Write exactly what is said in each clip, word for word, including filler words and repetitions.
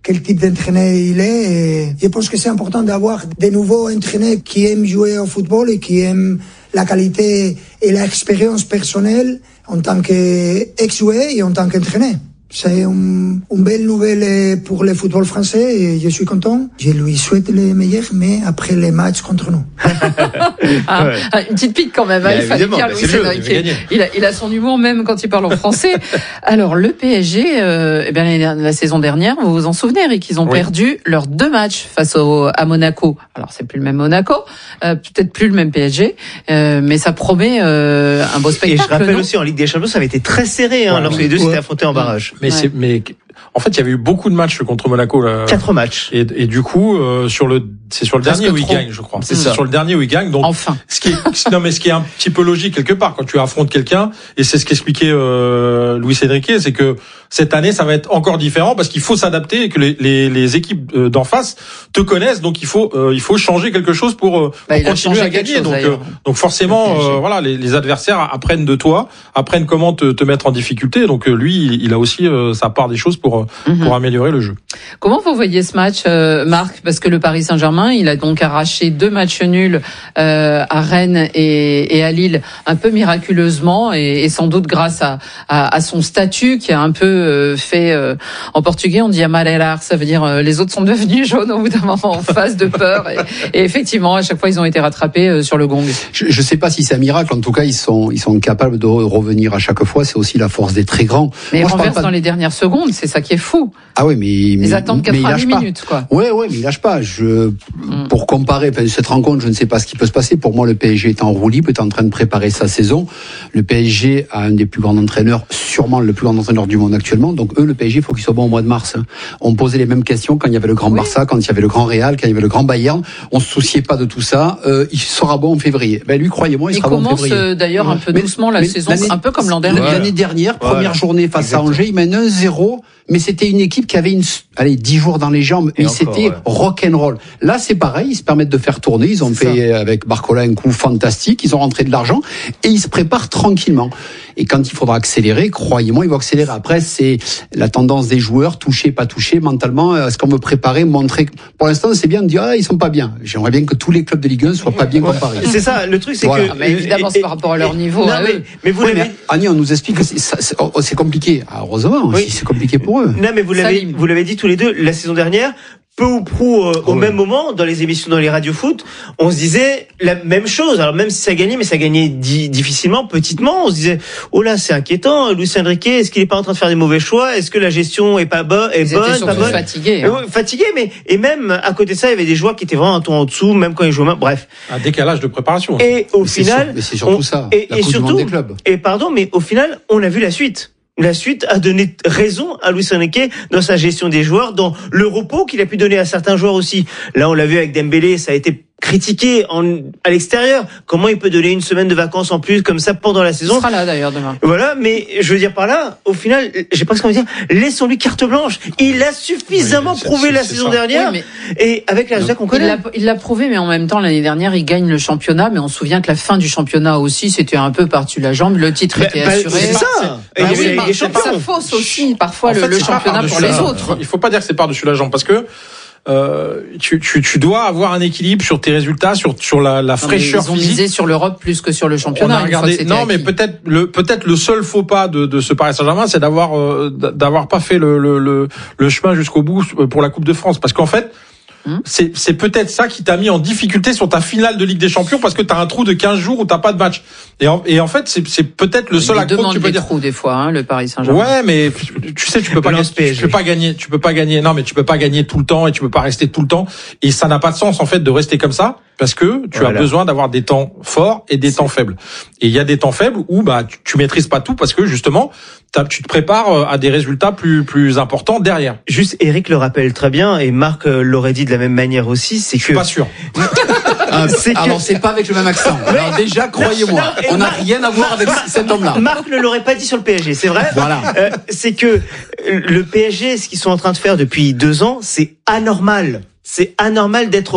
quel type d'entraîneur il est. Et je pense que c'est important d'avoir des nouveaux entraîneurs qui aiment jouer au football et qui aiment la qualité et l'expérience personnelle en tant qu'ex-joueur et en tant qu'entraîneur. C'est une, une belle nouvelle pour le football français et je suis content. Je lui souhaite le meilleur, mais après les matchs contre nous. ah, ouais. Une petite pique quand même. Hein, il fallait dire Luis Enrique. Il a, il a son humour même quand il parle en français. Alors le P S G, euh, eh bien la saison dernière, vous vous en souvenez, Eric, ils ont oui. perdu leurs deux matchs face au, à Monaco. Alors c'est plus le même Monaco, euh, peut-être plus le même P S G, euh, mais ça promet euh, un beau spectacle. Et je rappelle non aussi en Ligue des Champions, ça avait été très serré hein, ouais, lorsque oui. les deux ouais. s'étaient affrontés en barrage. Mais ouais. c'est mais en fait, il y avait eu beaucoup de matchs contre Monaco là. Quatre matchs. Et, et du coup, euh, sur le c'est sur le Presque dernier où trop. il gagne, je crois. C'est, c'est ça. sur le dernier où il gagne. Donc enfin. Ce qui est non mais ce qui est un petit peu logique quelque part quand tu affrontes quelqu'un, et c'est ce qu'expliquait euh, Luis Enrique, c'est que cette année ça va être encore différent parce qu'il faut s'adapter et que les les, les équipes d'en face te connaissent, donc il faut euh, il faut changer quelque chose pour, euh, bah, pour continuer à gagner. Chose, donc euh, donc forcément euh, voilà les, les adversaires apprennent de toi, apprennent comment te, te mettre en difficulté. Donc euh, lui il, il a aussi euh, sa part des choses pour mm-hmm. pour améliorer le jeu. Comment vous voyez ce match, euh, Marc? Parce que le Paris Saint-Germain, il a donc arraché deux matchs nuls euh, à Rennes et, et à Lille, un peu miraculeusement, et, et sans doute grâce à, à, à son statut qui a un peu euh, fait, euh, en portugais, on dit amarelar, ça veut dire euh, les autres sont devenus jaunes au bout d'un moment en phase de peur. Et, et effectivement, à chaque fois, ils ont été rattrapés euh, sur le gong. Je ne sais pas si c'est un miracle. En tout cas, ils sont, ils sont capables de revenir à chaque fois. C'est aussi la force des très grands. Mais ils renversent dans les dernières secondes, c'est ça qui est fou. Ah oui, mais ils attendent quatre-vingt-dix minutes, quoi. Ouais, ouais, mais ils lâchent pas. Je, mm. pour comparer, enfin, cette rencontre, je ne sais pas ce qui peut se passer. Pour moi, le P S G est en roue libre, est en train de préparer sa saison. Le P S G a un des plus grands entraîneurs, sûrement le plus grand entraîneur du monde actuellement. Donc eux, le P S G, il faut qu'il soit bon au mois de mars. On posait les mêmes questions quand il y avait le Grand oui. Barça, quand il y avait le Grand Real, quand il y avait le Grand Bayern. On se souciait pas de tout ça. Euh, il sera bon en février. Ben lui, croyez-moi, il, il sera bon en février. Il commence d'ailleurs un peu mais, doucement la saison, un peu comme l'an dernier. L'année dernière, voilà. première journée face Exactement. à Angers, il mène un zéro. Mais c'était une équipe qui avait une, allez, dix jours dans les jambes, mais c'était ouais. rock'n'roll. Là, c'est pareil, ils se permettent de faire tourner, ils ont c'est fait ça. Avec Barcola un coup fantastique, ils ont rentré de l'argent, et ils se préparent tranquillement. Et quand il faudra accélérer, croyez-moi, ils vont accélérer. Après, c'est la tendance des joueurs, toucher, pas toucher, mentalement, est-ce qu'on veut préparer, montrer, pour l'instant, c'est bien de dire, ah, ils sont pas bien. J'aimerais bien que tous les clubs de Ligue un soient pas bien ouais. comparés. C'est ça, le truc, c'est voilà. que. Ah, mais évidemment, c'est par rapport à leur niveau. Non, à mais, eux. mais vous oui, l'avez. Mais, Annie, on nous explique que c'est, ça, c'est, c'est compliqué. Ah, heureusement, oui. c'est compliqué pour eux. Non, mais vous l'avez, vous l'avez dit tous les deux, la saison dernière, peu ou prou euh, au oui. même moment, dans les émissions, dans les radios foot, on se disait la même chose. Alors même si ça gagnait, mais ça gagnait di- difficilement, petitement, on se disait, oh là, c'est inquiétant, Luis Enrique, est-ce qu'il est pas en train de faire des mauvais choix? Est-ce que la gestion est pas bonne, est Ils bonne, étaient pas bonne? Fatigués. Hein. Euh, fatigués, mais, et même, à côté de ça, il y avait des joueurs qui étaient vraiment un ton en dessous, même quand ils jouaient main, bref. Un décalage de préparation. Et au mais final. C'est sur, mais c'est surtout on, ça. Et, la et coupe surtout, du monde des clubs. Et pardon, mais au final, on a vu la suite. La suite a donné raison à Luis Enrique dans sa gestion des joueurs, dans le repos qu'il a pu donner à certains joueurs aussi. Là, on l'a vu avec Dembélé, ça a été critiqué en, à l'extérieur. Comment il peut donner une semaine de vacances en plus comme ça pendant la saison? Il sera là d'ailleurs demain. Voilà, mais je veux dire par là, au final, j'ai presque envie de dire, laissons-lui carte blanche. Il a suffisamment oui, prouvé c'est, la c'est saison ça. dernière, oui, et avec la résultat qu'on connaît. Il l'a, il l'a prouvé, mais en même temps, l'année dernière, il gagne le championnat, mais on se souvient que la fin du championnat aussi, c'était un peu par-dessus la jambe, le titre bah, était bah, assuré. C'est ça. Et bah, oui, bah, ça fausse aussi, parfois, le, fait, le championnat pour les autres. Il faut pas dire que c'est par-dessus la jambe, parce que Euh, tu, tu, tu dois avoir un équilibre sur tes résultats, sur, sur la, la fraîcheur physique. Ils ont physique. misé sur l'Europe plus que sur le championnat. On a regardé, non, mais peut-être le, peut-être le seul faux pas de, de ce Paris Saint-Germain, c'est d'avoir, euh, d'avoir pas fait le, le, le, le chemin jusqu'au bout pour la Coupe de France. Parce qu'en fait, C'est, c'est peut-être ça qui t'a mis en difficulté sur ta finale de Ligue des Champions parce que t'as un trou de quinze jours où t'as pas de match. Et en, et en fait, c'est, c'est peut-être le seul accro que tu peux dire. Trous des fois, hein, le Paris Saint-Germain. Ouais, mais tu sais, tu peux pas gagner, tu peux pas gagner, tu peux pas gagner. Non, mais tu peux pas gagner tout le temps et tu peux pas rester tout le temps. Et ça n'a pas de sens, en fait, de rester comme ça parce que tu voilà. as besoin d'avoir des temps forts et des c'est... temps faibles. Et il y a des temps faibles où, bah, tu, tu maîtrises pas tout parce que, justement, tu te prépares à des résultats plus, plus importants derrière. Juste, Eric le rappelle très bien et Marc l'aurait dit de la même manière aussi, c'est Je que. suis pas sûr. Ah, c'est alors que... c'est pas avec le même accent. Alors déjà, croyez-moi, non, on n'a rien à voir avec cet homme-là. Marc ne l'aurait pas dit sur le P S G, c'est vrai. Voilà. Euh, c'est que le P S G, ce qu'ils sont en train de faire depuis deux ans, c'est anormal. C'est anormal d'être au,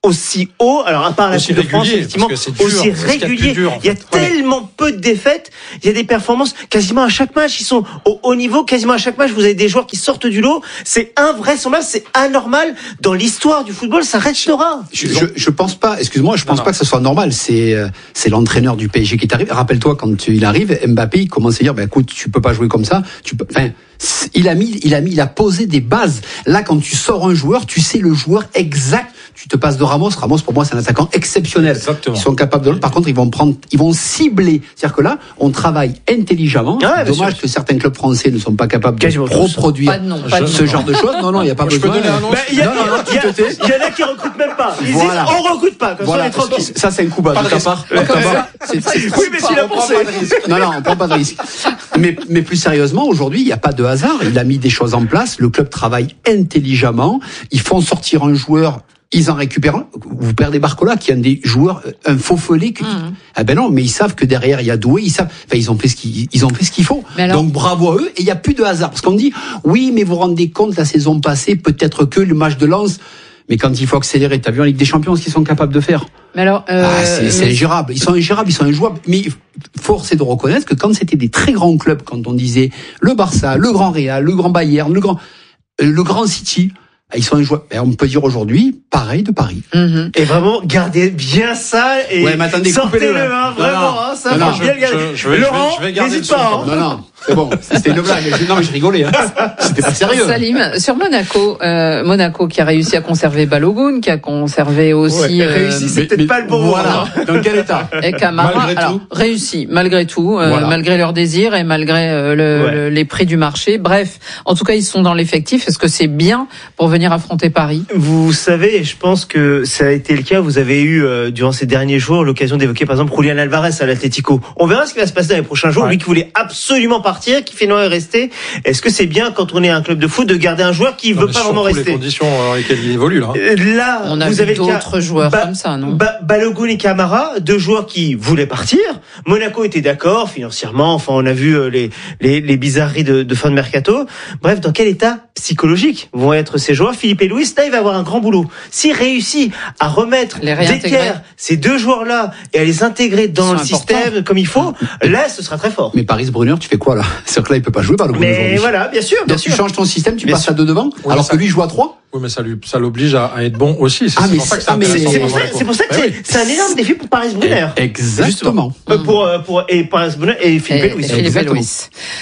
aussi haut. Alors à part la Aussi Coupe de France, régulier, effectivement, parce que c'est dur, aussi c'est ce qu'il y a de plus régulier. dur, en Il y a fait. tellement peu de défaites. Il y a des performances quasiment à chaque match. Ils sont au haut niveau quasiment à chaque match. Vous avez des joueurs qui sortent du lot. C'est invraisemblable, c'est anormal. Dans l'histoire du football, ça restera. Je, je, je pense pas, excuse-moi, je pense Non, pas que ce soit normal. C'est, euh, c'est l'entraîneur du P S G qui est arrivé. Rappelle-toi, quand il arrive, Mbappé, il commence à dire, bah, écoute, tu peux pas jouer comme ça. Tu peux, enfin, il a mis, il a mis, il a posé des bases. Là, quand tu sors un joueur, tu sais le joueur exact. Tu te passes de Ramos. Ramos, pour moi, c'est un attaquant exceptionnel. Exactement. Ils sont capables de, par contre, ils vont prendre, ils vont cibler. C'est-à-dire que là, on travaille intelligemment. Ah ouais, Dommage sûr. que certains clubs français ne sont pas capables Quasiment de tous. reproduire Pas de nom, pas de ce nom. genre de choses. Non, non, il n'y a pas Je peux besoin. donner un nom. Bah, il y, a- Non, non, non, il y a- tu te tais. il y en a qui recrutent même pas. Ils Voilà. disent on recrute pas, comme Voilà, ça on est tranquille. ça c'est un coup bas Pas de de ta risque. part. Ouais, De ta comme part. ça. C'est- c'est- Oui, mais s'il a on prend pensé. pas de risque. Non, non, on prend pas de risque. Mais, mais plus sérieusement, aujourd'hui, il n'y a pas de hasard. Il a mis des choses en place. Le club travaille intelligemment. Ils font sortir un joueur. Ils en récupèrent un. Vous perdez Barcola, qui est un des joueurs, un faux follet. Qui... Mmh. Ah ben non, mais ils savent que derrière il y a Doué. Ils savent. Enfin, ils ont fait ce qu'ils, ils ont fait ce qu'il faut. Mais alors- Donc bravo à eux. Et il n'y a plus de hasard, parce qu'on dit oui, mais vous vous rendez compte, la saison passée, peut-être que le match de Lens. Mais quand il faut accélérer, t'as vu en Ligue des Champions ce qu'ils sont capables de faire. Mais alors, euh, Ah, c'est, c'est mais- ingérable. Ils sont ingérables, ils sont injouables. Mais force est de reconnaître que quand c'était des très grands clubs, quand on disait le Barça, le Grand Real, le Grand Bayern, le Grand, euh, le Grand City, ils sont injouables. Et on peut dire aujourd'hui, pareil de Paris. Mhm. Et vraiment, gardez bien ça et Ouais, mais attendez, sortez-le, coupez-le. hein, Non, vraiment, non. hein, ça Non, va non, bien le garder. je- je vais- Laurent, je vais garder n'hésite le pas. son. hein. Non, non, c'est bon. C'était une blague. Je- Non, mais je rigolais. Hein. C'était pas sérieux. Salim, sur Monaco, euh, Monaco qui a réussi à conserver Balogun, qui a conservé aussi Ouais, euh, réussi, c'est peut-être pas le bon mot. Voilà. hein. Dans quel état? et Camara. Malgré Alors, tout. réussi, malgré tout, euh, Voilà. malgré leurs désirs et malgré euh, le, Ouais. le- les prix du marché. Bref, en tout cas, ils sont dans l'effectif. Est-ce que c'est bien pour venir affronter Paris? Vous savez, je pense que ça a été le cas. Vous avez eu, euh, durant ces derniers jours, l'occasion d'évoquer, par exemple, Julián Alvarez à l'Atlético. On verra ce qui va se passer dans les prochains jours. Ouais. Lui qui voulait absolument partir, qui finalement est resté. Est-ce que c'est bien, quand on est un club de foot, de garder un joueur qui Non, veut mais pas vraiment surtout les rester? conditions dans lesquelles il évolue là. Euh, Là, On a vous vu avez le cas- d'autres joueurs Ba- comme ça, non? Ba- Balogun et Camara, deux joueurs qui voulaient partir. Monaco était d'accord financièrement. Enfin, on a vu euh, les, les, les bizarreries de, de fin de mercato. Bref, dans quel état psychologique vont être ces joueurs? Philippe et Luis, là, il va avoir un grand boulot. S'il réussit à remettre Les réintégrer. d'équerre ces deux joueurs-là et à les intégrer dans Ils le sont système importants. comme il faut, là, ce sera très fort. Mais Paris Brunner, tu fais quoi là? C'est que là, il peut pas jouer par le Mais aujourd'hui. voilà, bien sûr, bien Donc tu sûr. changes ton système, tu Bien passes sûr. à deux devant, Oui, alors ça- que lui joue à trois. Oui, mais ça lui, ça l'oblige à, à être bon aussi. C'est Ah, c'est mais pour ça que c'est- c'est ah, mais intéressant C'est c'est- pour ça, Monaco. c'est pour ça que Ouais, c'est oui. c'est un énorme défi pour Paris Brunner. Exactement. Euh, Pour, euh, pour, et Paris Brunner et Philippe et Et- Luis. et Philippe et Exactement. Luis.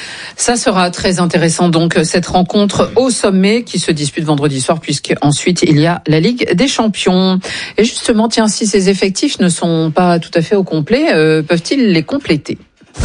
Ça sera très intéressant donc cette rencontre au sommet qui se dispute vendredi soir puisque ensuite il y a la Ligue des Champions. Et justement, tiens, si ces effectifs ne sont pas tout à fait au complet, euh, peuvent-ils les compléter?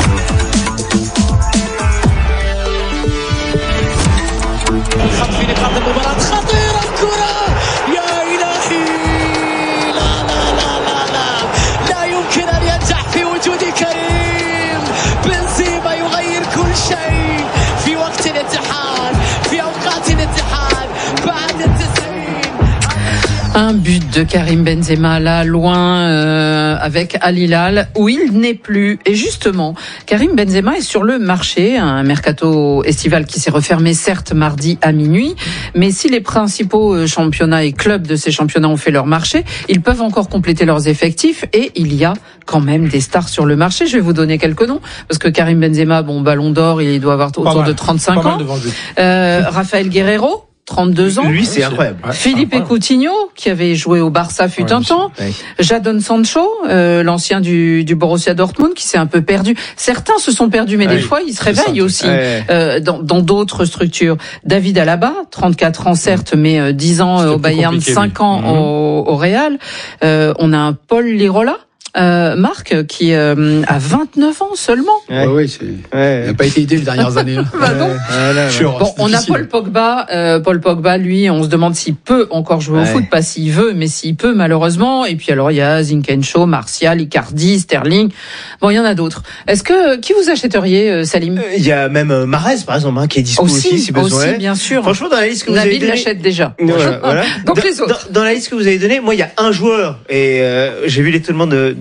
في نقاط المباراة خطيرة الكرة يا إلهي لا لا لا لا لا لا يمكن أن ينجح في وجود كريم بنزيما يغير كل شيء في وقت الاتحاد في أوقات الاتحاد بعد التسعين. Un but de Karim Benzema là loin euh, avec Al Hilal où il n'est plus. Et justement, Karim Benzema est sur le marché, un mercato estival qui s'est refermé certes mardi à minuit, mais si les principaux championnats et clubs de ces championnats ont fait leur marché, ils peuvent encore compléter leurs effectifs et il y a quand même des stars sur le marché. Je vais vous donner quelques noms parce que Karim Benzema, bon, Ballon d'Or, il doit avoir Pas autour mal. de trente-cinq Pas mal ans. devant le but. Euh, Rafael Guerreiro, trente-deux ans. Lui, c'est incroyable. Ouais, Philippe incroyable. Coutinho, qui avait joué au Barça fut Ouais, un mais temps. Ouais. Jadon Sancho, euh, l'ancien du, du Borussia Dortmund, qui s'est un peu perdu. Certains se sont perdus, mais Ouais, des fois, ils se c'est ça, réveillent le aussi Ouais. euh, dans dans d'autres structures. David Alaba, trente-quatre ans certes, mais euh, dix ans C'était euh, au plus Bayern, compliqué, cinq lui. ans Mhm. au, au Real. Euh, on a un Paul Lirola. Euh, Marc, qui euh, a vingt-neuf ans seulement. Ouais. Ouais, ouais, c'est... Il Ouais. n'a pas été aidé les dernières années. Hein. Bah non. Voilà, Sûr, Bon, c'est on a difficile. Paul Pogba. Euh, Paul Pogba, lui, on se demande s'il peut encore jouer au Ouais. foot, pas s'il veut, mais s'il peut malheureusement. Et puis alors il y a Zinchenko, Martial, Icardi, Sterling. Bon, il y en a d'autres. Est-ce que qui vous achèteriez, euh, Salim? Il y a même euh, Mahrez, par exemple, hein, qui est dispo aussi, Aussi, si besoin. aussi, est. bien sûr. Franchement, dans la liste que vous avez Nabil donnée, l'achète déjà. Voilà, voilà. Donc dans, les autres. Dans, dans la liste que vous avez donnée, moi, il y a un joueur, et euh, j'ai vu l'étonnement de- des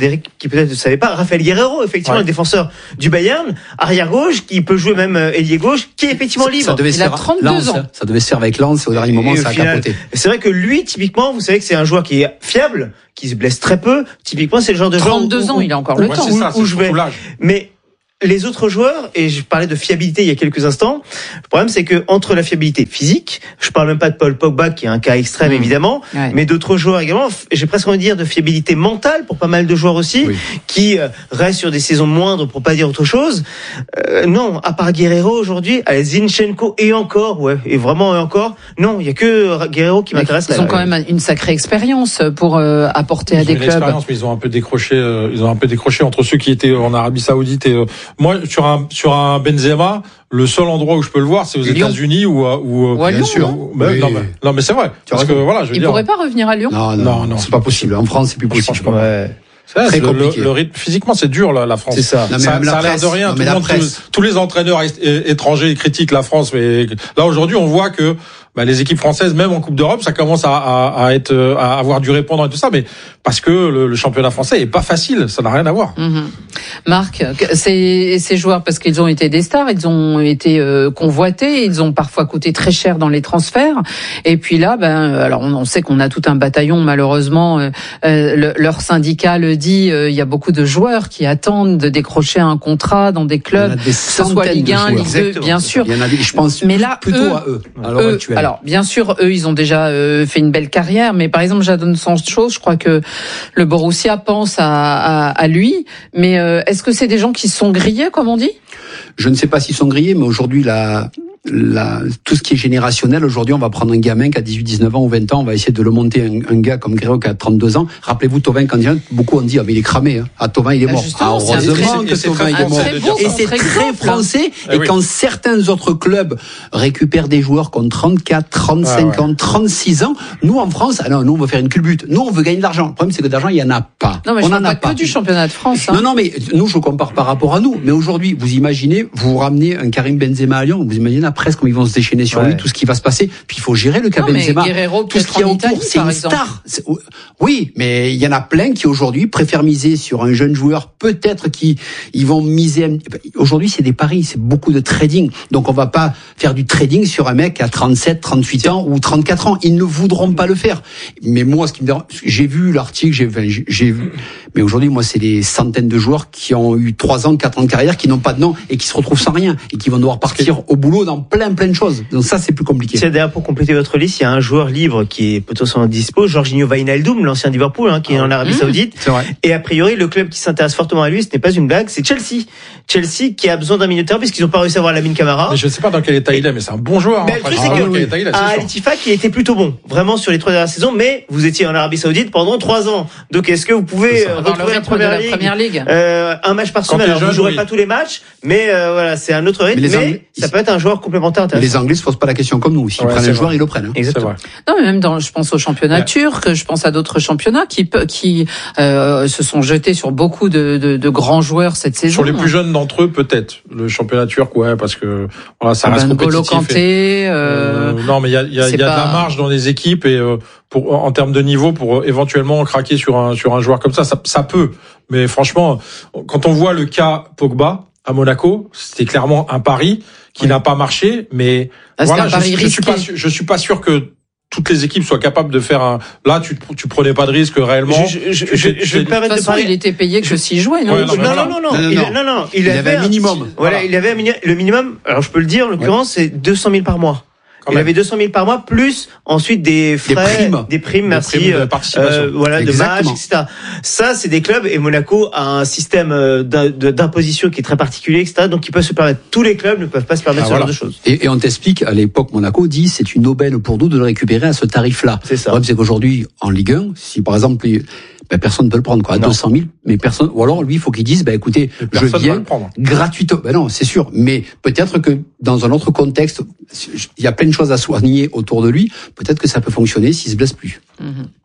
Frédéric, qui peut-être ne savait pas, Raphaël Guerreiro, effectivement, ouais. le défenseur du Bayern, arrière gauche, qui peut jouer même ailier gauche, qui est effectivement libre. Ça devait se Il a faire trente-deux Lens, ans. Ça devait se faire avec Lens, et au dernier moment, et ça a final, capoté. C'est vrai que lui, typiquement, vous savez que c'est un joueur qui est fiable, qui se blesse très peu. Typiquement, c'est le genre de joueur. trente-deux ans, il a encore le ouais, temps. C'est ça, où, où c'est je vais. Mais les autres joueurs, et je parlais de fiabilité il y a quelques instants, le problème c'est que entre la fiabilité physique, je parle même pas de Paul Pogba qui est un cas extrême mmh. évidemment, ouais. mais d'autres joueurs également, j'ai presque envie de dire de fiabilité mentale pour pas mal de joueurs aussi, oui. qui euh, restent sur des saisons moindres pour pas dire autre chose. Euh, non, à part Guerreiro aujourd'hui, allez, Zinchenko et encore, ouais, et vraiment et encore, non, il y a que Guerreiro qui m'intéresse. Ils là, ont quand même une sacrée expérience pour euh, apporter ils à des clubs. Mais ils ont un peu décroché, euh, ils ont un peu décroché entre ceux qui étaient en Arabie Saoudite et euh, moi, sur un sur un Benzema, le seul endroit où je peux le voir, c'est aux Lyon. États-Unis ou ou, ou à Lyon. Sûr. Non, ben, oui. non, mais, non mais c'est vrai. Parce que voilà, je veux il dire. pourrait pas revenir à Lyon. Non, non, non, non c'est pas possible. En France, c'est plus possible. Ouais. C'est très le, compliqué. Le, le rythme, physiquement, c'est dur la, la France. C'est ça. Non, mais ça, ça a l'air de rien. Non, tout le monde, tous, tous les entraîneurs étrangers critiquent la France, mais là aujourd'hui, on voit que bah, les équipes françaises, même en Coupe d'Europe, ça commence à, à, à être, à avoir du répondant et tout ça, mais parce que le, le championnat français est pas facile, ça n'a rien à voir. Mm-hmm. Marc, ces, ces joueurs, parce qu'ils ont été des stars, ils ont été euh, convoités, ils ont parfois coûté très cher dans les transferts, et puis là, ben, alors on, on sait qu'on a tout un bataillon, malheureusement, euh, euh, le, leur syndicat le dit, euh, il y a beaucoup de joueurs qui attendent de décrocher un contrat dans des clubs, que ce soit Ligue un, Ligue deux, bien sûr. Il y en a, je pense, mais là, plutôt eux, à eux, à l'heure eux, actuelle. Alors, bien sûr, eux, ils ont déjà euh, fait une belle carrière, mais par exemple, Jadon Sancho, je crois que le Borussia pense à, à, à lui, mais euh, est-ce que c'est des gens qui sont grillés, comme on dit ? Je ne sais pas s'ils sont grillés, mais aujourd'hui, la... La, tout ce qui est générationnel, aujourd'hui, on va prendre un gamin qui a dix-huit, dix-neuf ans ou vingt ans, on va essayer de le monter, un, un gars comme Guerreiro qui a trente-deux ans. Rappelez-vous, Thauvin, quand il vient, beaucoup ont dit, ah, mais il est cramé, hein. Ah, Thauvin, il est mort. Ah, heureusement que Thauvin, il est mort. Et c'est très français. Et quand certains autres clubs récupèrent des joueurs qui ont trente-quatre, trente-cinq ans, trente-six ans, nous, en France, ah non, nous, on veut faire une culbute. Nous, on veut gagner de l'argent. Le problème, c'est que d'argent, il y en a pas. Non, mais on je en a pas que du championnat de France, hein. Non, non, mais nous, je compare par rapport à nous. Mais aujourd'hui, vous imaginez, vous ramenez un Karim Benzema à Lyon, vous imaginez après ce qu'ils vont se déchaîner sur ouais. lui, tout ce qui va se passer. Puis il faut gérer le cas non, Benzema. Guerreiro, tout ce qu'il y a autour, c'est une exemple. star. C'est... Oui, mais il y en a plein qui aujourd'hui préfèrent miser sur un jeune joueur. Peut-être qui ils vont miser. Aujourd'hui, c'est des paris, c'est beaucoup de trading. Donc on va pas faire du trading sur un mec à trente-sept, trente-huit ans ou trente-quatre ans. Ils ne voudront pas le faire. Mais moi, ce qui me dérange, j'ai vu l'article, j'ai, j'ai, j'ai vu. Mais aujourd'hui, moi, c'est des centaines de joueurs qui ont eu trois ans, quatre ans de carrière, qui n'ont pas de nom et qui se retrouvent sans rien et qui vont devoir partir au boulot dans plein, plein de choses. Donc ça, c'est plus compliqué. C'est d'ailleurs pour compléter votre liste, il y a un joueur libre qui est potentiellement dispo, Jorginho Wijnaldum, l'ancien Liverpool, hein, qui est en Arabie mmh, Saoudite. C'est vrai. Et a priori, le club qui s'intéresse fortement à lui, ce n'est pas une blague, c'est Chelsea. Chelsea qui a besoin d'un milieu de terrain puisqu'ils n'ont pas réussi à avoir Lamine Camara. Mais je ne sais pas dans quel état il est, mais c'est un bon joueur. Mais hein, le truc, c'est que à Al Ittifaq, il était plutôt bon, vraiment sur les trois dernières saisons. Mais vous étiez en Arabie Saoudite pendant trois ans. Donc est-ce que vous pouvez retrouver la première ligue, première ligue euh, un match par semaine. Alors, vous ne jouerez pas tous les matchs, mais euh, voilà, c'est un autre rythme. Mais, mais Anglais, ça peut être un joueur complémentaire intéressant. Les Anglais se posent pas la question comme nous. S'ils ouais, prennent un joueur, ils le prennent. Hein. Exactement. Non, mais même dans, je pense au championnat ouais. turc, je pense à d'autres championnats qui qui euh, se sont jetés sur beaucoup de, de, de grands joueurs cette saison. Sur les plus jeunes d'entre eux, peut-être le championnat turc, ouais, parce que voilà, ça reste N'Golo compétitif. Kanté. Et, euh, euh, non, mais il y a il y a, y a pas... de la marge dans les équipes et euh, pour en termes de niveau pour éventuellement craquer sur un sur un joueur comme ça, ça, ça peut. Mais franchement, quand on voit le cas Pogba à Monaco, c'était clairement un pari qui oui. n'a pas marché. Mais ah, voilà, je, je suis pas je suis pas sûr que toutes les équipes soient capables de faire un. Là, tu tu prenais pas de risque réellement. Je, je, je, je, je me permets de, de parler. Il était payé que s'il jouait, non, ouais, non, non, non, non, non, non, il, non, non, il, il avait, avait un minimum. Voilà, il avait un minimum. Le minimum. Alors, je peux le dire. En l'occurrence, ouais. c'est deux cent mille par mois. Quand il même. avait deux cent mille par mois, plus ensuite des frais, des primes, des primes merci, des primes de participation. Euh, voilà, Exactement. de matchs, et cetera. Ça, c'est des clubs, et Monaco a un système d'imposition qui est très particulier, et cetera. Donc, ils peuvent se permettre. Tous les clubs ne peuvent pas se permettre ah, ce voilà. genre de choses. Et, et on t'explique, à l'époque, Monaco dit, c'est une aubaine pour nous de le récupérer à ce tarif-là. C'est ça. Le problème, c'est qu'aujourd'hui, en Ligue un, si par exemple, ben, personne ne peut le prendre, quoi, à deux cent mille, mais personne, ou alors lui, il faut qu'il dise, ben, écoutez, je viens gratuitement. Ben non, c'est sûr. Mais peut-être que dans un autre contexte, il y a plein de choses à soigner autour de lui. Peut-être que ça peut fonctionner s'il se blesse plus. Mmh.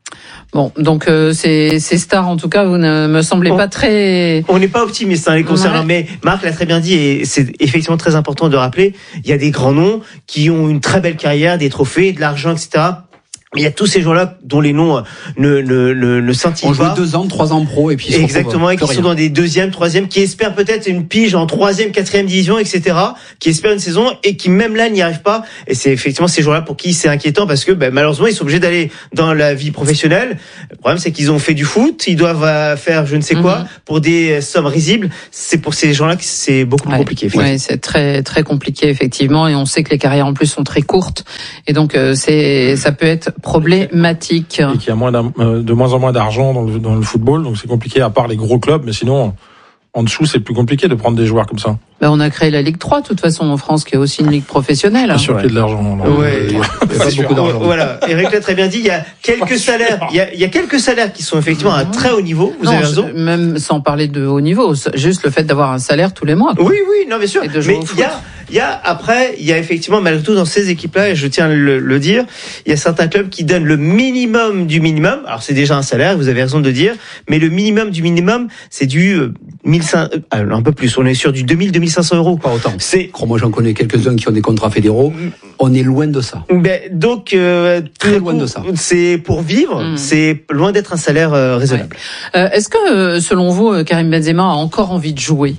Bon, donc euh, ces, ces stars, en tout cas, vous ne me semblez on, pas très... On n'est pas optimiste hein, les concernant, ouais. mais Marc l'a très bien dit, et c'est effectivement très important de rappeler, il y a des grands noms qui ont une très belle carrière, des trophées, de l'argent, et cetera. Il y a tous ces joueurs-là dont les noms ne ne ne, ne scintillent pas. On joue pas. deux ans, trois ans pro et puis ils exactement, et qui sont dans des deuxièmes, troisièmes, qui espèrent peut-être une pige en troisième, quatrième division, et cetera. Qui espèrent une saison et qui même là n'y arrivent pas. Et c'est effectivement ces joueurs-là pour qui c'est inquiétant parce que ben, malheureusement ils sont obligés d'aller dans la vie professionnelle. Le problème c'est qu'ils ont fait du foot, ils doivent faire je ne sais quoi mm-hmm. pour des sommes risibles. C'est pour ces gens-là que c'est beaucoup plus ouais. compliqué. Oui, c'est très très compliqué effectivement, et on sait que les carrières en plus sont très courtes, et donc euh, c'est ça peut être problématique. Et qu'il y a moins de moins en moins d'argent dans le, dans le football, donc c'est compliqué à part les gros clubs, mais sinon en dessous c'est plus compliqué de prendre des joueurs comme ça. Ben, on a créé la Ligue trois de toute façon en France, qui est aussi une ligue professionnelle. Bien sûr qu'il y a de l'argent. Ouais. Il y a pas beaucoup d'argent. Voilà, Eric l'a très bien dit, il y a quelques salaires, il y a, il y a quelques salaires qui sont effectivement à un très haut niveau, vous non, avez raison. Même sans parler de haut niveau, juste le fait d'avoir un salaire tous les mois. Quoi. Oui, oui, non, bien sûr. Mais il y a Il y a après, il y a effectivement malgré tout dans ces équipes-là, et je tiens à le, le dire, il y a certains clubs qui donnent le minimum du minimum. Alors c'est déjà un salaire, vous avez raison de le dire, mais le minimum du minimum, c'est du euh, mille cinq cents, euh, un peu plus. On est sur du deux mille, deux mille cinq cents euros. Pas autant. C'est. Moi, j'en connais quelques-uns qui ont des contrats fédéraux. On est loin de ça. Ben, donc euh, très loin de ça. C'est pour vivre, mmh. c'est loin d'être un salaire euh, raisonnable. Ouais. Euh, est-ce que, euh, selon vous, Karim Benzema a encore envie de jouer?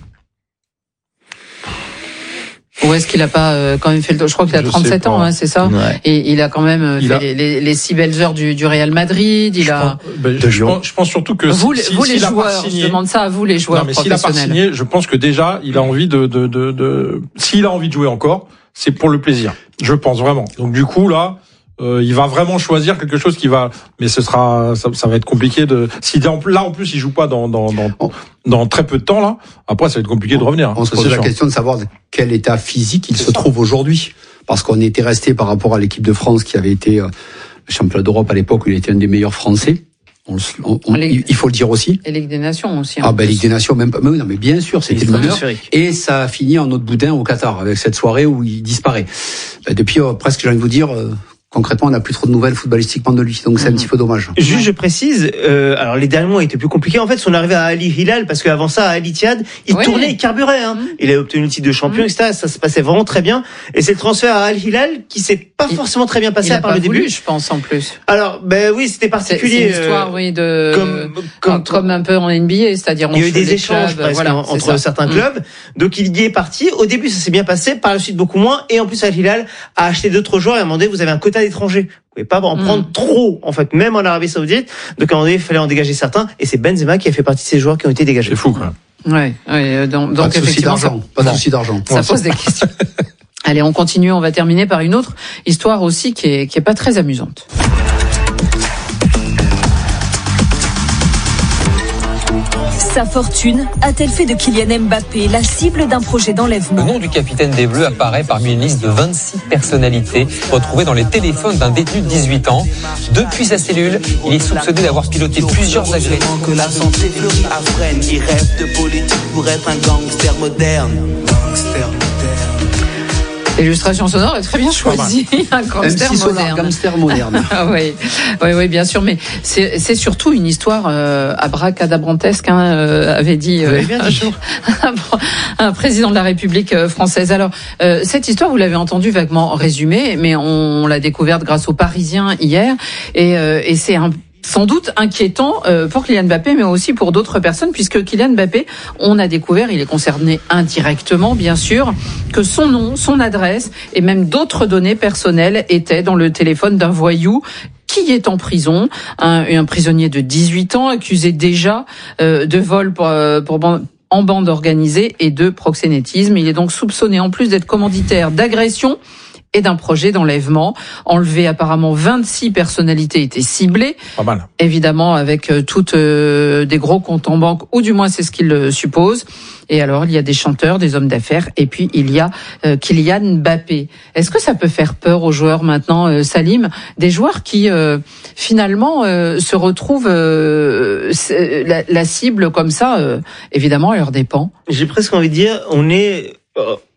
Ou est-ce qu'il a pas euh, quand même fait le... Je crois qu'il a trente-sept ans, hein, c'est ça. Ouais. Et il a quand même il fait a... les, les, les six belles heures du, du Real Madrid. Il je a. Pense, ben, je, je, pense, je pense surtout que vous, si, vous si, les si joueurs, signé... je demande ça à vous les joueurs non, mais professionnels. S'il a pas signé, je pense que déjà il a envie de de de, de... s'il a envie de jouer encore, c'est pour le plaisir. Je pense vraiment. Donc du coup là. Euh, il va vraiment choisir quelque chose qui va, mais ce sera, ça, ça va être compliqué de. Si là en plus il joue pas dans dans dans, dans très peu de temps là, après ça va être compliqué de revenir. On se pose la question de savoir quel état physique il se trouve aujourd'hui, parce qu'on était resté par rapport à l'équipe de France qui avait été euh, champion d'Europe à l'époque où il était un des meilleurs Français. On, on, on, Ligue, il faut le dire aussi. Et Ligue des Nations aussi. Ah ben Ligue des Nations même pas. Mais oui, non mais bien sûr c'était le meilleur. Et ça a fini en autre boudin au Qatar avec cette soirée où il disparaît. Ben, depuis euh, presque j'ai envie de vous dire. Euh, Concrètement, on n'a plus trop de nouvelles footballistiquement de lui, donc c'est mmh. un petit peu dommage. Juste, je précise, euh, alors les derniers mois étaient plus compliqués. En fait, son arrivée à Al Hilal, parce qu'avant ça, à Al Ittihad, il oui. tournait, il carburait. Hein. Mmh. Il a obtenu le titre de champion, mmh. et cetera. Ça se passait vraiment très bien. Et c'est le transfert à Al Hilal qui s'est pas il, forcément très bien passé à part le voulu, début. Je pense en plus. Alors, ben oui, c'était particulier. C'est, c'est une histoire, euh, oui, de comme, comme, comme un peu en N B A, c'est-à-dire on il y a eu des échanges clubs, presque, voilà, entre ça. certains mmh. clubs. Donc il y est parti. Au début, ça s'est bien passé. Par la suite, beaucoup moins. Et en plus, Al Hilal a acheté d'autres joueurs et a demandé, vous avez un quota d'étrangers. Vous pouvez pas en prendre mmh. trop, en fait, même en Arabie Saoudite. Donc, à un moment donné, il fallait en dégager certains. Et c'est Benzema qui a fait partie de ces joueurs qui ont été dégagés. C'est fou, quoi. Ouais, ouais, donc, donc, pas de souci d'argent. Ça, pas de souci d'argent. Ça ouais, pose ça. des questions. Allez, on continue. On va terminer par une autre histoire aussi qui est, qui est pas très amusante. Sa fortune a-t-elle fait de Kylian Mbappé la cible d'un projet d'enlèvement? Le nom du capitaine des Bleus apparaît parmi une liste de vingt-six personnalités retrouvées dans les téléphones d'un détenu de dix-huit ans. Depuis sa cellule, il est soupçonné d'avoir piloté plusieurs agressions. Que la santé fleurit à Fresnes, il rêve de politique pour être un gangster moderne. Gangster moderne. L'illustration sonore est très bien choisie. Un gangster M six moderne. Gangster moderne. oui, oui, oui, bien sûr. Mais c'est, c'est surtout une histoire euh, abracadabrantesque, hein, euh, avait dit, euh, un dit. jour un président de la République française. Alors, euh, cette histoire, vous l'avez entendu vaguement résumée, mais on l'a découverte grâce aux Parisiens hier, et, euh, et c'est un sans doute inquiétant pour Kylian Mbappé, mais aussi pour d'autres personnes, puisque Kylian Mbappé, on a découvert, il est concerné indirectement, bien sûr, que son nom, son adresse et même d'autres données personnelles étaient dans le téléphone d'un voyou qui est en prison, un, un prisonnier de dix-huit ans, accusé déjà euh, de vol pour, pour en bande organisée et de proxénétisme. Il est donc soupçonné, en plus d'être commanditaire, d'agression et d'un projet d'enlèvement. Enlevé apparemment vingt-six personnalités étaient ciblées. Pas mal. Évidemment avec euh, toutes euh, des gros comptes en banque, ou du moins c'est ce qu'il euh, suppose. Et alors il y a des chanteurs, des hommes d'affaires, et puis il y a euh, Kylian Mbappé. Est-ce que ça peut faire peur aux joueurs maintenant, euh, Salim, des joueurs qui euh, finalement euh, se retrouvent euh, la, la cible comme ça, euh, évidemment à leur dépens? J'ai presque envie de dire, on est... Euh...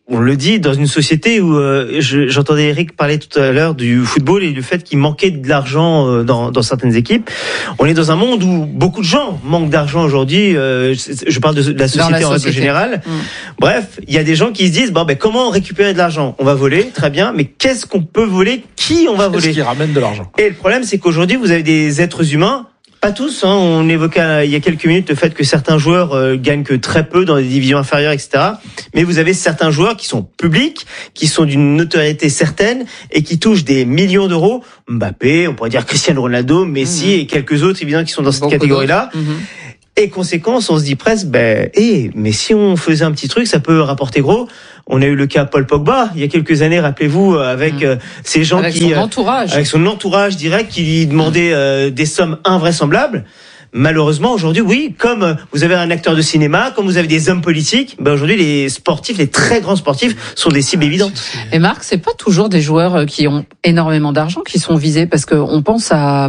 on le dit, dans une société où euh, je, j'entendais Eric parler tout à l'heure du football et du fait qu'il manquait de l'argent euh, dans, dans certaines équipes. On est dans un monde où beaucoup de gens manquent d'argent aujourd'hui. Euh, je parle de, de la société la en règle générale. Mmh. Bref, il y a des gens qui se disent bon, ben comment récupérer de l'argent ? On va voler, très bien, mais qu'est-ce qu'on peut voler ? Qui on va voler ? Qu'est-ce qui ramène de l'argent ? Et le problème, c'est qu'aujourd'hui, vous avez des êtres humains. Pas tous, hein. On évoquait il y a quelques minutes le fait que certains joueurs euh, gagnent que très peu dans les divisions inférieures, et cetera. Mais vous avez certains joueurs qui sont publics, qui sont d'une notoriété certaine et qui touchent des millions d'euros. Mbappé, on pourrait dire Cristiano Ronaldo, Messi mmh. et quelques autres évidemment qui sont dans cette Beaucoup catégorie-là. Mmh. Et conséquence, on se dit presque, ben, eh, mais si on faisait un petit truc, ça peut rapporter gros. On a eu le cas Paul Pogba il y a quelques années, rappelez-vous, avec mmh. euh, ces gens avec qui, son entourage. Euh, avec son entourage direct, qui lui demandaient euh, des sommes invraisemblables. Malheureusement, aujourd'hui, oui, comme vous avez un acteur de cinéma, comme vous avez des hommes politiques, ben aujourd'hui, les sportifs, les très grands sportifs, sont des cibles évidentes. Et Marc, c'est pas toujours des joueurs qui ont énormément d'argent qui sont visés, parce qu'on pense à,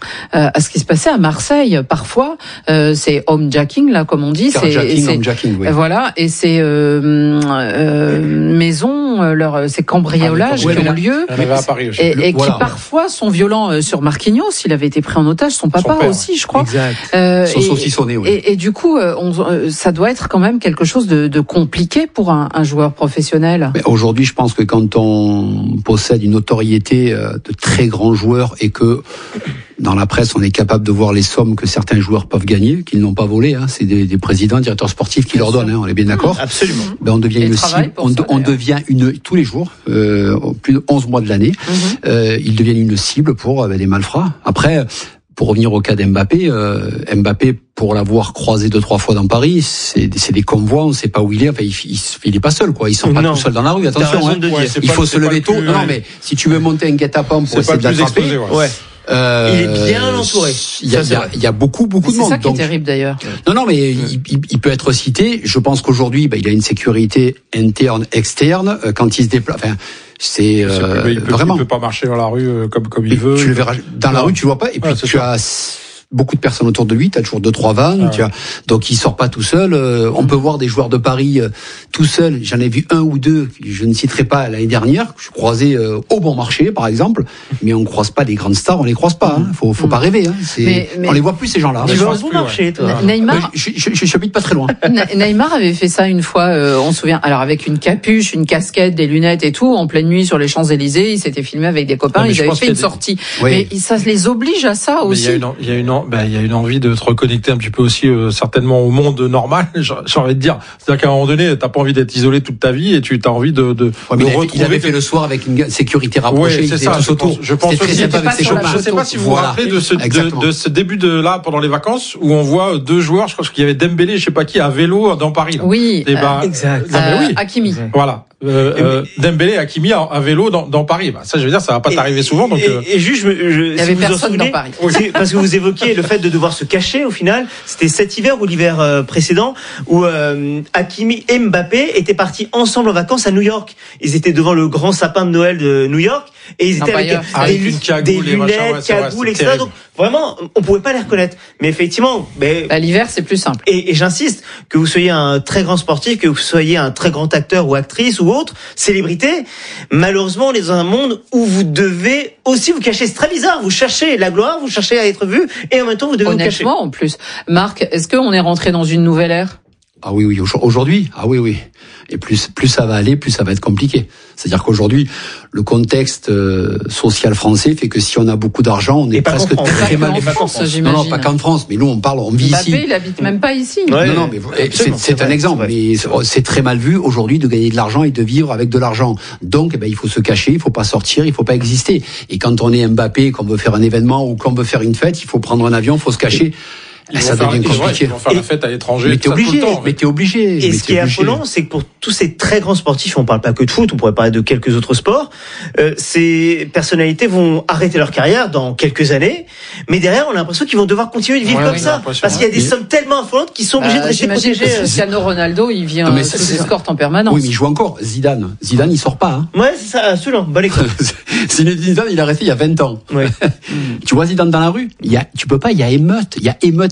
à ce qui se passait à Marseille. Parfois, euh, c'est homejacking, là, comme on dit. C'est homejacking, oui. Voilà, et c'est euh, euh, maisons, leur, ces cambriolages ah, oui, qui ont lieu, à Paris aussi. et, et voilà. qui parfois sont violents sur Marquinhos. Il avait été pris en otage, son papa son père, aussi, je crois. Exact. Euh, Sont saucissonnés, oui. Et, et du coup, on, ça doit être quand même quelque chose de, de compliqué pour un, un joueur professionnel. Mais aujourd'hui, je pense que quand on possède une notoriété de très grands joueurs et que dans la presse, on est capable de voir les sommes que certains joueurs peuvent gagner, qu'ils n'ont pas volées, hein, c'est des, des présidents, directeurs sportifs qui bien leur sûr. donnent, hein, on est bien d'accord. Absolument. Ben on devient et une cible, on, ça, on devient une tous les jours, euh, plus de onze mois de l'année, mm-hmm. euh, ils deviennent une cible pour euh, des malfrats. Après. Pour revenir au cas d'Mbappé, euh, Mbappé, pour l'avoir croisé deux trois fois dans Paris, c'est, c'est des convois, on ne sait pas où il est. Enfin, il, il, il est pas seul, quoi. Ils sont pas non. tout seuls dans la rue. Attention, hein. ouais, il pas, faut se lever tôt. Plus, non, ouais. mais si tu veux monter un guet-apens pour c'est essayer de l'attraper, exposé, ouais. ouais. Euh, il est bien entouré. Il y a, il y a, il y a beaucoup, beaucoup c'est de monde. C'est ça qui donc, est terrible d'ailleurs. Non, non, mais mmh. il, il, il peut être cité. Je pense qu'aujourd'hui, bah, il a une sécurité interne, externe. Quand il se déplace, enfin, c'est euh, il peut, vraiment. Il peut pas marcher dans la rue euh, comme comme il, il veut. Tu le verras dans la rue, tu le vois pas. Et puis ouais, tu ça. as beaucoup de personnes autour de lui, tu as toujours deux trois vannes, ah, tu as, donc il sort pas tout seul. Euh, on peut voir des joueurs de Paris euh, tout seuls. J'en ai vu un ou deux, je ne citerai pas l'année dernière, que je croisais euh, au bon marché par exemple, mais on croise pas des grandes stars, on les croise pas. Hein. Faut, faut mmh. pas rêver. Hein. C'est, mais, mais, on les voit plus ces gens-là. Tu vas au bon marché, toi. Neymar, je, je, je, je habite pas très loin. Neymar avait fait ça une fois, euh, on se souvient. Alors avec une capuche, une casquette, des lunettes et tout, en pleine nuit sur les Champs-Élysées, il s'était filmé avec des copains, non, ils avaient fait une des... sortie. Oui. Mais ça les oblige à ça mais aussi. Il y a une, il y a une, ben, il y a une envie de te reconnecter un petit peu aussi euh, certainement au monde normal, j'ai envie de dire. C'est-à-dire qu'à un moment donné, t'as pas envie d'être isolé toute ta vie et tu as envie de, de, ouais, de il retrouver. Il avait fait le soir avec une sécurité rapprochée. Oui, c'est ça. Je pense, je pense très sympa avec ses copains. Je sais pas si vous vous rappelez de ce, de, de ce début de là pendant les vacances où on voit deux joueurs, je crois qu'il y avait Dembélé, je sais pas qui, à vélo dans Paris. Là. Oui. Et ben, euh, exact. Non, mais oui. Hakimi. Voilà. Euh, euh, Dembélé et Hakimi à, à vélo dans, dans Paris. Bah, ça, je veux dire, ça va pas et, t'arriver souvent. Donc, et, euh... et juste, je, je, il y avait personne dans Paris. Oui. Parce que vous évoquiez le fait de devoir se cacher. Au final, c'était cet hiver ou l'hiver euh, précédent où euh, Hakimi et Mbappé étaient partis ensemble en vacances à New York. Ils étaient devant le grand sapin de Noël de New York et ils étaient avec, avec, ah, des, cagoule, des lunettes, ouais, cagoules, et cetera. Donc vraiment, on pouvait pas les reconnaître. Mais effectivement, mais bah, l'hiver c'est plus simple. Et, et j'insiste, que vous soyez un très grand sportif, que vous soyez un très grand acteur ou actrice ou autre célébrité, malheureusement, on est dans un monde où vous devez aussi vous cacher. C'est très bizarre. Vous cherchez la gloire, vous cherchez à être vu, et en même temps vous devez Honnêtement, vous cacher. En plus, Marc, est-ce qu'on est rentré dans une nouvelle ère? Ah oui, oui, aujourd'hui, ah oui, oui. Et plus, plus ça va aller, plus ça va être compliqué. C'est-à-dire qu'aujourd'hui, le contexte euh, social français fait que si on a beaucoup d'argent, on est presque France, très mal. En France, non, non, pas qu'en France, mais nous on parle, on vit Mbappé, ici. Mbappé, il habite même pas ici. Ouais, non, non, mais c'est, c'est un exemple. Mais c'est très mal vu aujourd'hui de gagner de l'argent et de vivre avec de l'argent. Donc, eh ben, il faut se cacher, il faut pas sortir, il faut pas exister. Et quand on est Mbappé, qu'on veut faire un événement ou qu'on veut faire une fête, il faut prendre un avion, il faut se cacher. Ils ça devient faire, compliqué. Ils vont faire la fête à l'étranger. Mais t'es obligé. Mais t'es obligé. Et ce qui est affolant, c'est que pour tous ces très grands sportifs, on parle pas que de foot, on pourrait parler de quelques autres sports, euh, ces personnalités vont arrêter leur carrière dans quelques années, mais derrière, on a l'impression qu'ils vont devoir continuer de vivre ouais, comme oui, ça, parce qu'il y a des sommes tellement affolantes qu'ils sont obligés euh, de rester protégés. Cristiano Ronaldo, il vient non, sous escorte en permanence. Oui, mais il joue encore. Zidane, Zidane, il sort pas. Hein. Ouais, c'est ça, absolument. Bon exemple. Zidane, il a resté il y a vingt ans. Ouais. Tu vois Zidane dans la rue, il y a, tu peux pas, il y a émeute, il y a émeute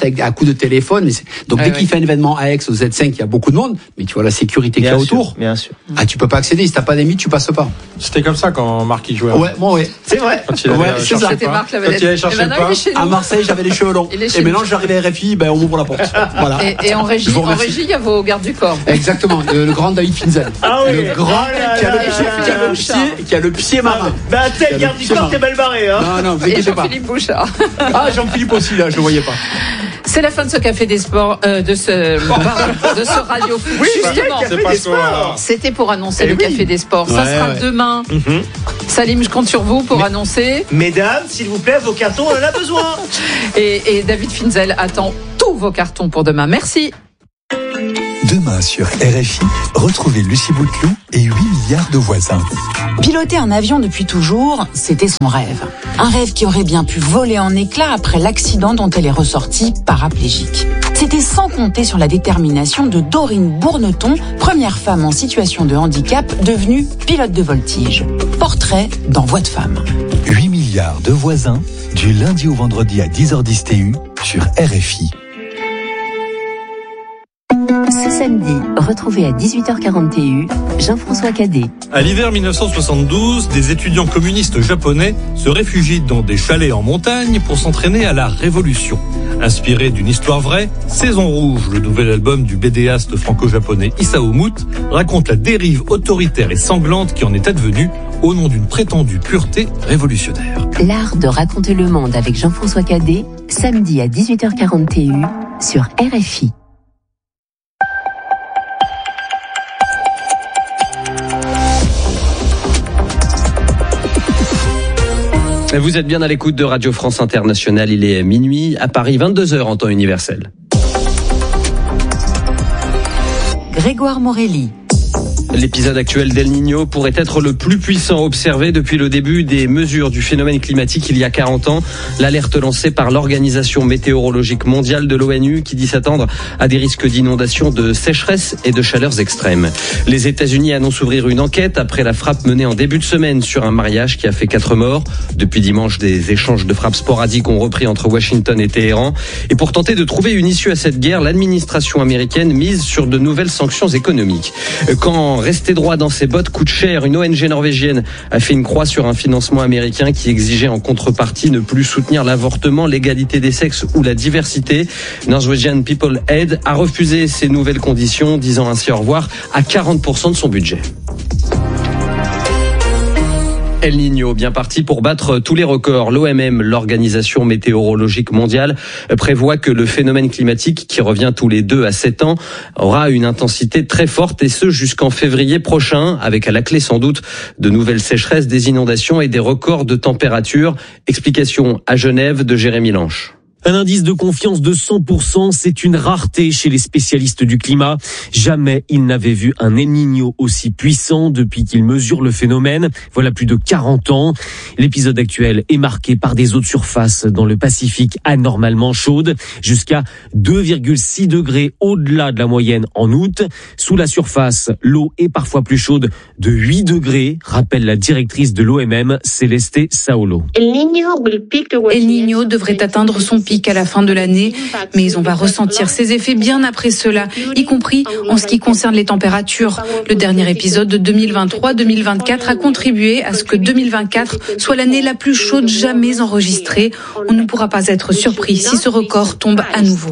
avec à coups de téléphone. Mais c'est... Donc ouais, dès ouais. qu'il fait un événement à Aix au Z cinq, il y a beaucoup de monde, mais tu vois la sécurité qu'il y a autour. Bien sûr. Ah, tu peux pas accéder. Si t'as pas d'amis, tu passes pas. C'était comme ça quand Marc y jouait. Ouais, moi, ouais. C'est vrai. Ouais, c'est ça. C'était Marc la vedette. À Marseille, j'avais les cheveux longs. Et maintenant, j'arrive à R F I, ben on m'ouvre la porte. Voilà. Et, et en régie, en régie, il y a vos gardes du corps. Exactement. Le, le grand David Finzel. Ah oui. Le grand oh qui, a le, qui, a le pied, qui a le pied marin. Bah tel garde du corps, t'es mal barré, hein. Non, non, vous et inquiétez pas. Jean-Philippe Bouchard. Ah, Jean-Philippe aussi là, je le voyais pas. C'est la fin de ce café des sports, euh, de ce, pardon, de ce radio foot. Oui, justement. C'est pas sports. C'était pour annoncer eh le oui. café des sports. Ouais, Ça sera ouais. demain. Mm-hmm. Salim, je compte sur vous pour Mais, annoncer. Mesdames, s'il vous plaît, vos cartons, on en a besoin. Et, et David Finzel attend tous vos cartons pour demain. Merci. Demain sur R F I, retrouvez Lucie Bouteloup et huit milliards de voisins. Piloter un avion depuis toujours, c'était son rêve. Un rêve qui aurait bien pu voler en éclats après l'accident dont elle est ressortie paraplégique. C'était sans compter sur la détermination de Dorine Bourneton, première femme en situation de handicap devenue pilote de voltige. Portrait dans Voix de femme. huit milliards de voisins, du lundi au vendredi à dix heures dix T U sur R F I. Ce samedi, retrouvez à dix-huit heures quarante T U Jean-François Cadet. À l'hiver mille neuf cent soixante-douze, des étudiants communistes japonais se réfugient dans des chalets en montagne pour s'entraîner à la révolution. Inspiré d'une histoire vraie, Saison Rouge, le nouvel album du bédéaste franco-japonais Isao Mout, raconte la dérive autoritaire et sanglante qui en est advenue au nom d'une prétendue pureté révolutionnaire. L'art de raconter le monde avec Jean-François Cadet, samedi à dix-huit heures quarante T U sur R F I. Vous êtes bien à l'écoute de Radio France Internationale, il est minuit, à Paris vingt-deux heures en temps universel. Grégoire Morelli. L'épisode actuel d'El Niño pourrait être le plus puissant observé depuis le début des mesures du phénomène climatique il y a quarante ans. L'alerte lancée par l'Organisation météorologique mondiale de l'ONU qui dit s'attendre à des risques d'inondation, de sécheresse et de chaleurs extrêmes. Les États-Unis annoncent ouvrir une enquête après la frappe menée en début de semaine sur un mariage qui a fait quatre morts. Depuis dimanche, des échanges de frappes sporadiques ont repris entre Washington et Téhéran. Et pour tenter de trouver une issue à cette guerre, l'administration américaine mise sur de nouvelles sanctions économiques. Quand rester droit dans ses bottes coûte cher, une O N G norvégienne a fait une croix sur un financement américain qui exigeait en contrepartie ne plus soutenir l'avortement, l'égalité des sexes ou la diversité. Norwegian People Aid a refusé ces nouvelles conditions, disant ainsi au revoir à quarante pour cent de son budget. El Niño, bien parti pour battre tous les records. L'O M M, l'Organisation météorologique mondiale, prévoit que le phénomène climatique, qui revient tous les deux à sept ans, aura une intensité très forte, et ce jusqu'en février prochain, avec à la clé sans doute de nouvelles sécheresses, des inondations et des records de température. Explication à Genève de Jérémy Lanche. Un indice de confiance de cent pour cent, c'est une rareté chez les spécialistes du climat. Jamais ils n'avaient vu un El Niño aussi puissant depuis qu'ils mesurent le phénomène. Voilà plus de quarante ans. L'épisode actuel est marqué par des eaux de surface dans le Pacifique anormalement chaudes, jusqu'à deux virgule six degrés au-delà de la moyenne en août. Sous la surface, l'eau est parfois plus chaude de huit degrés, rappelle la directrice de l'O M M, Celeste Saolo. El Niño devrait atteindre son pic à la fin de l'année, mais on va ressentir ses effets bien après cela, y compris en ce qui concerne les températures. Le dernier épisode de deux mille vingt-trois deux mille vingt-quatre a contribué à ce que deux mille vingt-quatre soit l'année la plus chaude jamais enregistrée. On ne pourra pas être surpris si ce record tombe à nouveau.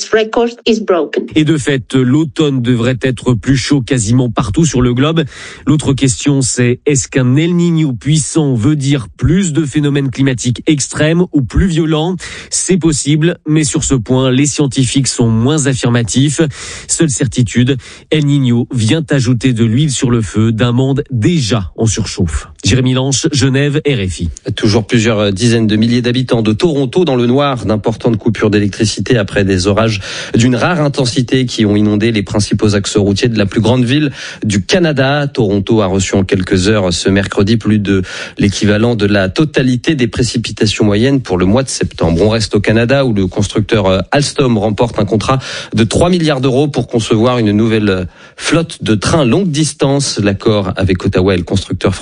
Et de fait, l'automne devrait être plus chaud quasiment partout sur le globe. L'autre question, c'est est-ce qu'un El Niño puissant veut dire plus de phénomènes climatiques extrêmes ou plus violents? C'est possible, mais sur ce point, les scientifiques sont moins affirmatifs. Seule certitude, El Niño vient ajouter de l'huile sur le feu d'un monde déjà en surchauffe. Jérémy Lanche, Genève, R F I. Toujours plusieurs dizaines de milliers d'habitants de Toronto dans le noir, d'importantes coupures d'électricité après des orages d'une rare intensité qui ont inondé les principaux axes routiers de la plus grande ville du Canada. Toronto a reçu en quelques heures ce mercredi plus de l'équivalent de la totalité des précipitations moyennes pour le mois de septembre. On reste au Canada où le constructeur Alstom remporte un contrat de trois milliards d'euros pour concevoir une nouvelle flotte de trains longue distance. L'accord avec Ottawa et le constructeur français prévoit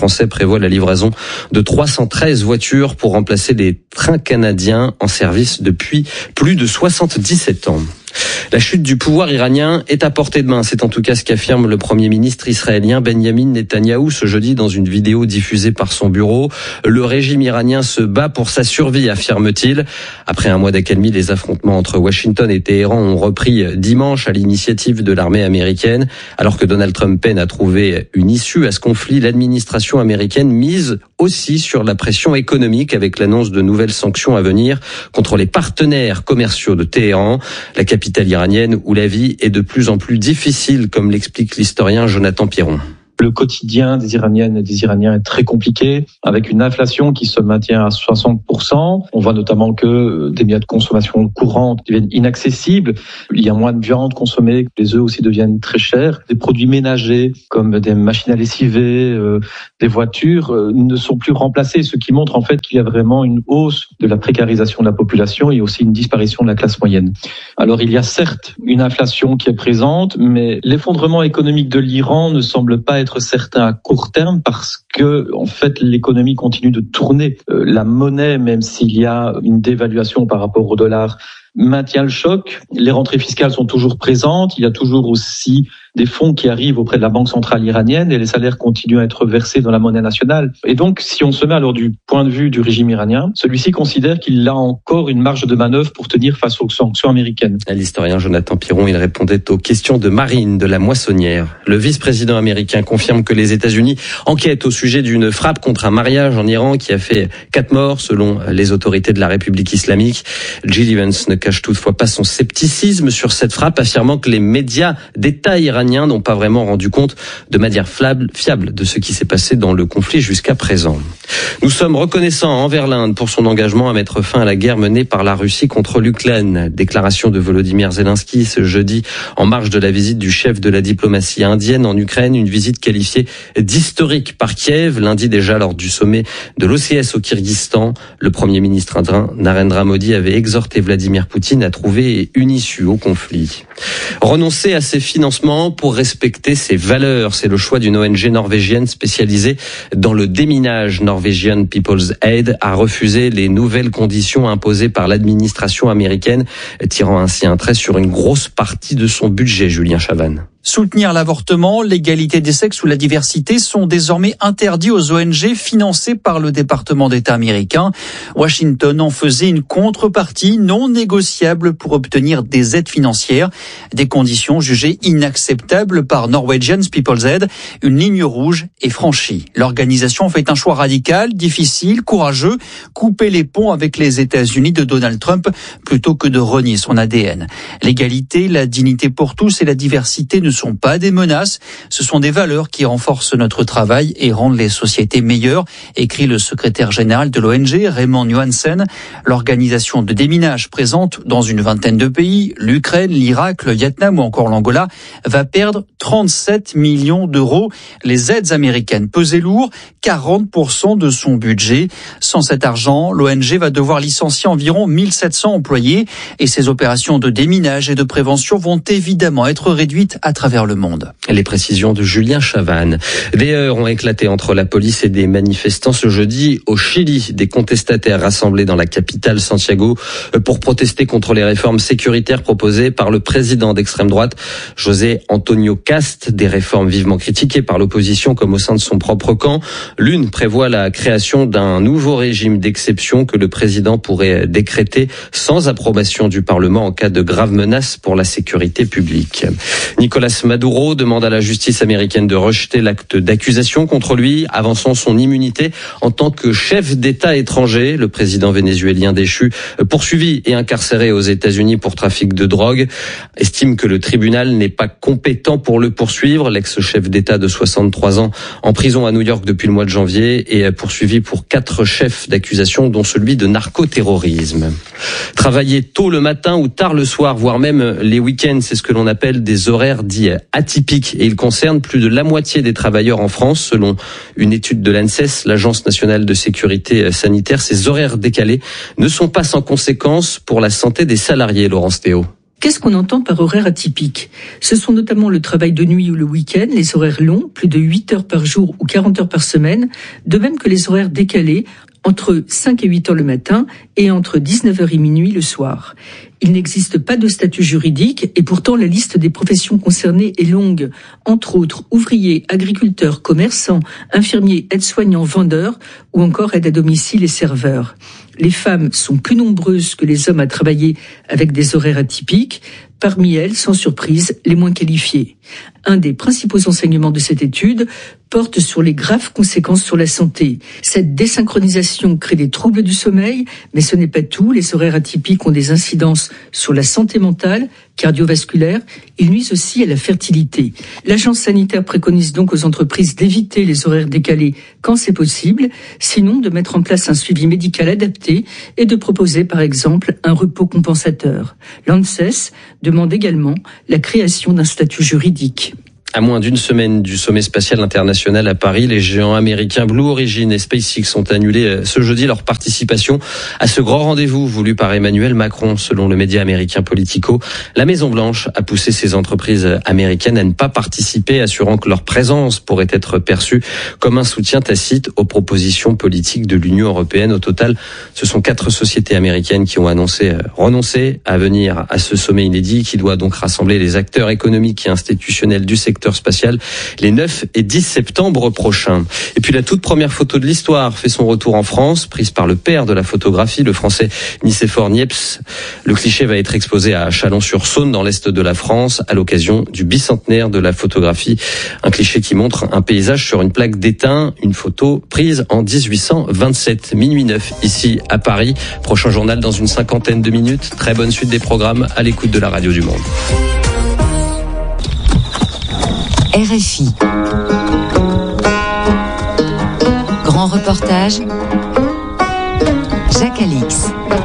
prévoit la livraison de trois cent treize voitures pour remplacer les trains canadiens en service depuis plus de soixante-dix-sept ans. La chute du pouvoir iranien est à portée de main. C'est en tout cas ce qu'affirme le Premier ministre israélien Benjamin Netanyahou ce jeudi dans une vidéo diffusée par son bureau. Le régime iranien se bat pour sa survie, affirme-t-il. Après un mois d'accalmie, les affrontements entre Washington et Téhéran ont repris dimanche à l'initiative de l'armée américaine. Alors que Donald Trump peine à trouver une issue à ce conflit, l'administration américaine mise aussi sur la pression économique avec l'annonce de nouvelles sanctions à venir contre les partenaires commerciaux de Téhéran. La capitale iranienne où la vie est de plus en plus difficile, comme l'explique l'historien Jonathan Piron. Le quotidien des Iraniennes et des Iraniens est très compliqué, avec une inflation qui se maintient à soixante pour cent. On voit notamment que des biens de consommation courante deviennent inaccessibles. Il y a moins de viande consommée, les œufs aussi deviennent très chers. Des produits ménagers, comme des machines à lessiver, euh, des voitures, euh, ne sont plus remplacés, ce qui montre en fait qu'il y a vraiment une hausse de la précarisation de la population et aussi une disparition de la classe moyenne. Alors il y a certes une inflation qui est présente, mais l'effondrement économique de l'Iran ne semble pas être certain à court terme parce que en fait l'économie continue de tourner. Euh, la monnaie, même s'il y a une dévaluation par rapport au dollar, maintient le choc. Les rentrées fiscales sont toujours présentes. Il y a toujours aussi des fonds qui arrivent auprès de la Banque centrale iranienne et les salaires continuent à être versés dans la monnaie nationale. Et donc, si on se met alors du point de vue du régime iranien, celui-ci considère qu'il a encore une marge de manœuvre pour tenir face aux sanctions américaines. À l'historien Jonathan Piron, il répondait aux questions de Marine de la Moissonnière. Le vice-président américain confirme que les États-Unis enquêtent au sujet d'une frappe contre un mariage en Iran qui a fait quatre morts selon les autorités de la République islamique. Jill Evans ne cache toutefois pas son scepticisme sur cette frappe, affirmant que les médias d'État iraniens n'ont pas vraiment rendu compte de manière fiable de ce qui s'est passé dans le conflit jusqu'à présent. Nous sommes reconnaissants envers l'Inde pour son engagement à mettre fin à la guerre menée par la Russie contre l'Ukraine. Déclaration de Volodymyr Zelensky ce jeudi en marge de la visite du chef de la diplomatie indienne en Ukraine, une visite qualifiée d'historique par Kiev. Lundi déjà, lors du sommet de l'O C S au Kyrgyzstan, le Premier ministre indien Narendra Modi avait exhorté Vladimir Poutine à trouver une issue au conflit. Renoncer à ses financements pour respecter ses valeurs, c'est le choix d'une O N G norvégienne spécialisée dans le déminage. Norwegian People's Aid a refusé les nouvelles conditions imposées par l'administration américaine, tirant ainsi un trait sur une grosse partie de son budget. Julien Chavannes. Soutenir l'avortement, l'égalité des sexes ou la diversité sont désormais interdits aux O N G financées par le département d'État américain. Washington en faisait une contrepartie non négociable pour obtenir des aides financières, des conditions jugées inacceptables par Norwegian People's Aid. Une ligne rouge est franchie. L'organisation fait un choix radical, difficile, courageux, couper les ponts avec les États-Unis de Donald Trump plutôt que de renier son A D N. L'égalité, la dignité pour tous et la diversité ne sont pas des menaces, ce sont des valeurs qui renforcent notre travail et rendent les sociétés meilleures, écrit le secrétaire général de l'O N G, Raymond Johansen. L'organisation de déminage présente dans une vingtaine de pays, l'Ukraine, l'Irak, le Vietnam ou encore l'Angola, va perdre trente-sept millions d'euros. Les aides américaines pesaient lourd, quarante pour cent de son budget. Sans cet argent, l'O N G va devoir licencier environ mille sept cents employés et ses opérations de déminage et de prévention vont évidemment être réduites à travers le monde. Les précisions de Julien Chavannes. Des heurts ont éclaté entre la police et des manifestants ce jeudi au Chili. Des contestataires rassemblés dans la capitale Santiago pour protester contre les réformes sécuritaires proposées par le président d'extrême droite, José Antonio Cast. Des réformes vivement critiquées par l'opposition comme au sein de son propre camp. L'une prévoit la création d'un nouveau régime d'exception que le président pourrait décréter sans approbation du Parlement en cas de graves menaces pour la sécurité publique. Nicolas Maduro demande à la justice américaine de rejeter l'acte d'accusation contre lui, avançant son immunité en tant que chef d'État étranger. Le président vénézuélien déchu, poursuivi et incarcéré aux États-Unis pour trafic de drogue, estime que le tribunal n'est pas compétent pour le poursuivre. L'ex-chef d'État de soixante-trois ans, en prison à New York depuis le mois de janvier, est poursuivi pour quatre chefs d'accusation, dont celui de narcoterrorisme. Travailler tôt le matin ou tard le soir, voire même les week-ends, c'est ce que l'on appelle des horaires dits atypiques, et il concerne plus de la moitié des travailleurs en France. Selon une étude de l'ANSES, l'Agence nationale de sécurité sanitaire, ces horaires décalés ne sont pas sans conséquences pour la santé des salariés. Laurence Théo. Qu'est-ce qu'on entend par horaire atypique ? Ce sont notamment le travail de nuit ou le week-end, les horaires longs, plus de huit heures par jour ou quarante heures par semaine, de même que les horaires décalés, entre cinq et huit heures le matin et entre dix-neuf heures et minuit le soir. Il n'existe pas de statut juridique et pourtant la liste des professions concernées est longue. Entre autres, ouvriers, agriculteurs, commerçants, infirmiers, aides-soignants, vendeurs ou encore aides à domicile et serveurs. Les femmes sont plus nombreuses que les hommes à travailler avec des horaires atypiques. Parmi elles, sans surprise, les moins qualifiées. Un des principaux enseignements de cette étude porte sur les graves conséquences sur la santé. Cette désynchronisation crée des troubles du sommeil, mais ce n'est pas tout. Les horaires atypiques ont des incidences sur la santé mentale, cardiovasculaire. Ils nuisent aussi à la fertilité. L'agence sanitaire préconise donc aux entreprises d'éviter les horaires décalés quand c'est possible, sinon de mettre en place un suivi médical adapté et de proposer par exemple un repos compensateur. L'ANSES demande également la création d'un statut juridique. À moins d'une semaine du sommet spatial international à Paris, les géants américains Blue Origin et SpaceX ont annulé ce jeudi leur participation à ce grand rendez-vous voulu par Emmanuel Macron. Selon le média américain Politico, la Maison-Blanche a poussé ces entreprises américaines à ne pas participer, assurant que leur présence pourrait être perçue comme un soutien tacite aux propositions politiques de l'Union européenne. Au total, ce sont quatre sociétés américaines qui ont annoncé renoncer à venir à ce sommet inédit qui doit donc rassembler les acteurs économiques et institutionnels du secteur spatial les neuf et dix septembre prochains. Et puis la toute première photo de l'histoire fait son retour en France, prise par le père de la photographie, le français Nicéphore Niepce. Le cliché va être exposé à Chalon-sur-Saône, dans l'est de la France, à l'occasion du bicentenaire de la photographie. Un cliché qui montre un paysage sur une plaque d'étain, une photo prise en dix-huit cent vingt-sept. Minuit neuf, ici à Paris. Prochain journal dans une cinquantaine de minutes. Très bonne suite des programmes à l'écoute de la radio du Monde. R F I. Grand reportage. Jacques Alix.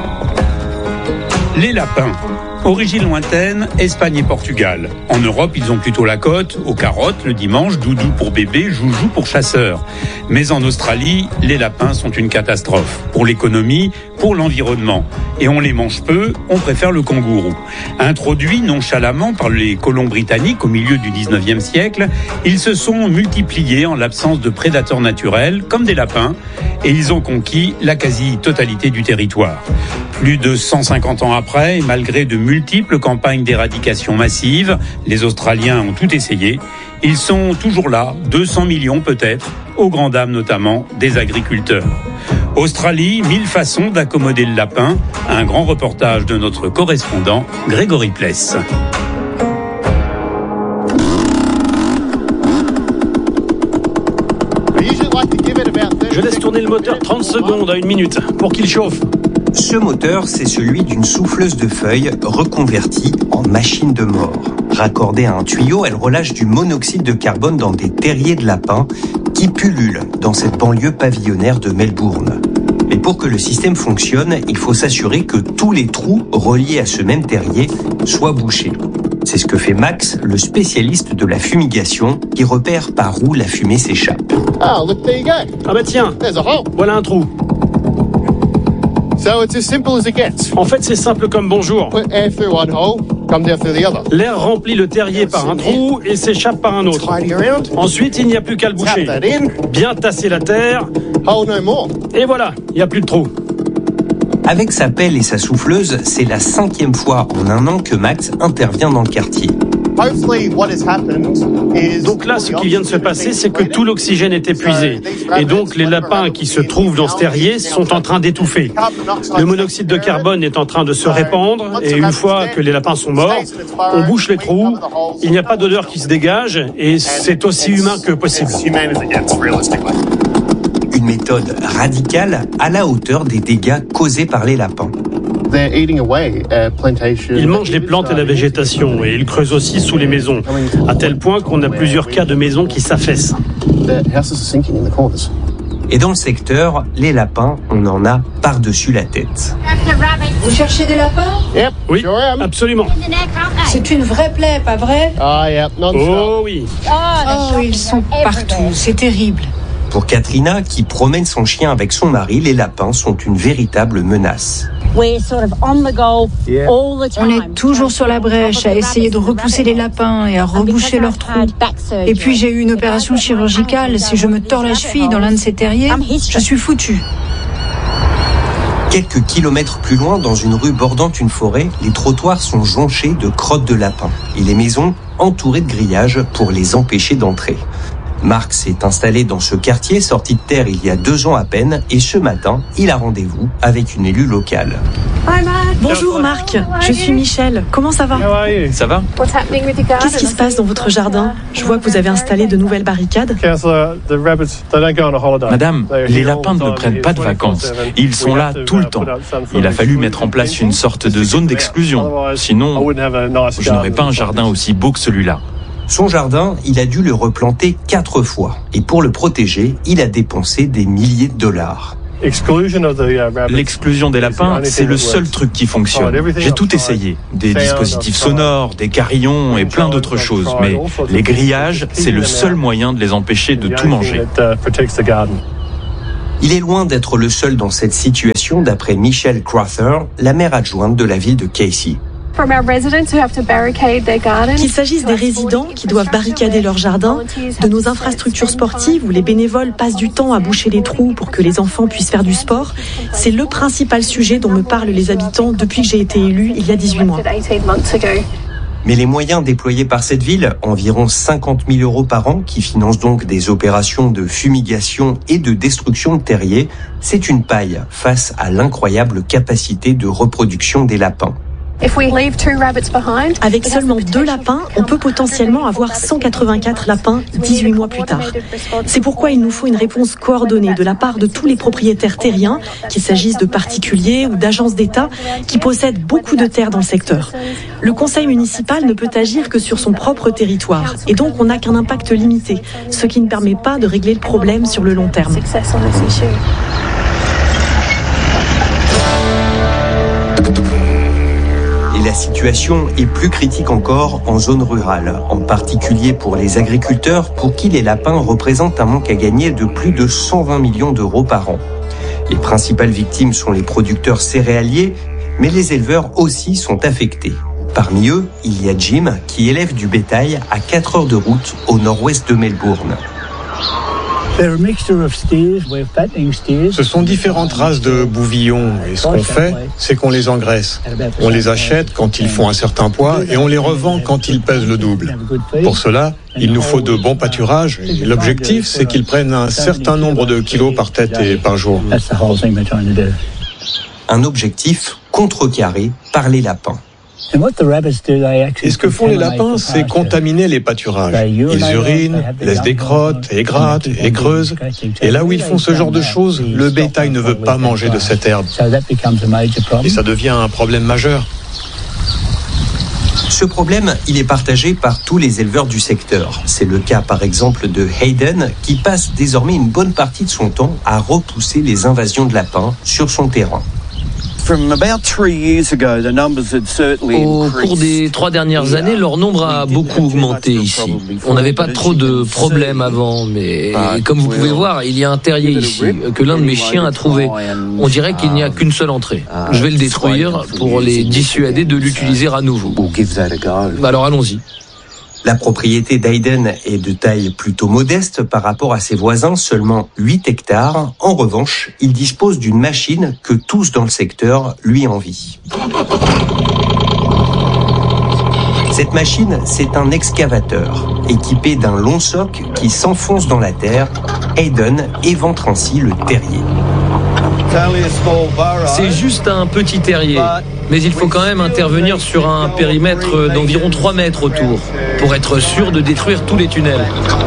Les lapins. Origine lointaine, Espagne et Portugal. En Europe, ils ont plutôt la cote, aux carottes le dimanche, doudou pour bébé, joujou pour chasseur. Mais en Australie, les lapins sont une catastrophe. Pour l'économie, pour l'environnement. Et on les mange peu, on préfère le kangourou. Introduits nonchalamment par les colons britanniques au milieu du dix-neuvième siècle, ils se sont multipliés en l'absence de prédateurs naturels, comme des lapins, et ils ont conquis la quasi-totalité du territoire. Plus de cent cinquante ans après, et malgré de multiples campagnes d'éradication massive, les Australiens ont tout essayé. Ils sont toujours là, deux cents millions peut-être, aux grandes dames notamment des agriculteurs. Australie, mille façons d'accommoder le lapin. Un grand reportage de notre correspondant Grégory Pless. Je laisse tourner le moteur trente secondes à une minute pour qu'il chauffe. Ce moteur, c'est celui d'une souffleuse de feuilles reconvertie en machine de mort. Raccordée à un tuyau, elle relâche du monoxyde de carbone dans des terriers de lapins qui pullulent dans cette banlieue pavillonnaire de Melbourne. Mais pour que le système fonctionne, il faut s'assurer que tous les trous reliés à ce même terrier soient bouchés. C'est ce que fait Max, le spécialiste de la fumigation, qui repère par où la fumée s'échappe. Ah, look, there you go. Ah bah tiens, voilà un trou. So it's as simple as it gets. En fait, c'est simple comme bonjour. Put air through one hole, come down through the other. L'air remplit le terrier par un trou et s'échappe par un autre. Ensuite, il n'y a plus qu'à le boucher. Bien tasser la terre. Hole no more. Et voilà, il n'y a plus de trou. Avec sa pelle et sa souffleuse, c'est la cinquième fois en un an que Max intervient dans le quartier. Donc là, ce qui vient de se passer, c'est que tout l'oxygène est épuisé. Et donc, les lapins qui se trouvent dans ce terrier sont en train d'étouffer. Le monoxyde de carbone est en train de se répandre. Et une fois que les lapins sont morts, on bouche les trous. Il n'y a pas d'odeur qui se dégage. Et c'est aussi humain que possible. Une méthode radicale à la hauteur des dégâts causés par les lapins. Ils mangent les plantes et la végétation et ils creusent aussi sous les maisons, à tel point qu'on a plusieurs cas de maisons qui s'affaissent. Et dans le secteur, les lapins, on en a par-dessus la tête. Vous cherchez des lapins? Oui, absolument. C'est une vraie plaie, pas vrai? Oh oui. Oh, ils sont partout, c'est terrible. Pour Katrina, qui promène son chien avec son mari, les lapins sont une véritable menace. On est toujours sur la brèche à essayer de repousser les lapins et à reboucher leurs trous. Et puis j'ai eu une opération chirurgicale. Si je me tords la cheville dans l'un de ces terriers, je suis foutu. Quelques kilomètres plus loin, dans une rue bordant une forêt, les trottoirs sont jonchés de crottes de lapins et les maisons entourées de grillages pour les empêcher d'entrer. Marc s'est installé dans ce quartier sorti de terre il y a deux ans à peine et ce matin, il a rendez-vous avec une élue locale. Bonjour Marc, je suis Michel. Comment ça va? Ça va? Qu'est-ce qui se passe dans votre jardin? Je vois que vous avez installé de nouvelles barricades. Madame, les lapins ne prennent pas de vacances. Ils sont là tout le temps. Il a fallu mettre en place une sorte de zone d'exclusion. Sinon, je n'aurais pas un jardin aussi beau que celui-là. Son jardin, il a dû le replanter quatre fois. Et pour le protéger, il a dépensé des milliers de dollars. L'exclusion des lapins, c'est le seul truc qui fonctionne. J'ai tout essayé. Des dispositifs sonores, des carillons et plein d'autres choses. Mais les grillages, c'est le seul moyen de les empêcher de tout manger. Il est loin d'être le seul dans cette situation, d'après Michelle Crowther, la maire adjointe de la ville de Casey. Qu'il s'agisse des résidents qui doivent barricader leur jardin, de nos infrastructures sportives où les bénévoles passent du temps à boucher les trous pour que les enfants puissent faire du sport, c'est le principal sujet dont me parlent les habitants depuis que j'ai été élue il y a dix-huit mois. Mais les moyens déployés par cette ville, environ cinquante mille euros par an, qui financent donc des opérations de fumigation et de destruction de terriers, c'est une paille face à l'incroyable capacité de reproduction des lapins. Avec seulement deux lapins, on peut potentiellement avoir cent quatre-vingt-quatre lapins dix-huit mois plus tard. C'est pourquoi il nous faut une réponse coordonnée de la part de tous les propriétaires terriens, qu'il s'agisse de particuliers ou d'agences d'État, qui possèdent beaucoup de terres dans le secteur. Le conseil municipal ne peut agir que sur son propre territoire, et donc on n'a qu'un impact limité, ce qui ne permet pas de régler le problème sur le long terme. Et la situation est plus critique encore en zone rurale, en particulier pour les agriculteurs pour qui les lapins représentent un manque à gagner de plus de cent vingt millions d'euros par an. Les principales victimes sont les producteurs céréaliers, mais les éleveurs aussi sont affectés. Parmi eux, il y a Jim qui élève du bétail à quatre heures de route au nord-ouest de Melbourne. Ce sont différentes races de bouvillons et ce qu'on fait, c'est qu'on les engraisse. On les achète quand ils font un certain poids et on les revend quand ils pèsent le double. Pour cela, il nous faut de bons pâturages et l'objectif, c'est qu'ils prennent un certain nombre de kilos par tête et par jour. Un objectif contrecarré par les lapins. Et ce que font les lapins, c'est contaminer les pâturages. Ils urinent, laissent des crottes, et grattent, et creusent. Et là où ils font ce genre de choses, le bétail ne veut pas manger de cette herbe. Et ça devient un problème majeur. Ce problème, il est partagé par tous les éleveurs du secteur. C'est le cas par exemple de Hayden, qui passe désormais une bonne partie de son temps à repousser les invasions de lapins sur son terrain. Au cours des trois dernières années, leur nombre a beaucoup augmenté ici. On n'avait pas trop de problèmes avant, mais comme vous pouvez voir, il y a un terrier ici que l'un de mes chiens a trouvé. On dirait qu'il n'y a qu'une seule entrée. Je vais le détruire pour les dissuader de l'utiliser à nouveau. Alors allons-y. La propriété d'Hayden est de taille plutôt modeste par rapport à ses voisins, seulement huit hectares. En revanche, il dispose d'une machine que tous dans le secteur lui envient. Cette machine, c'est un excavateur. Équipé d'un long soc qui s'enfonce dans la terre, Hayden éventre ainsi le terrier. C'est juste un petit terrier, mais il faut quand même intervenir sur un périmètre d'environ trois mètres autour, pour être sûr de détruire tous les tunnels.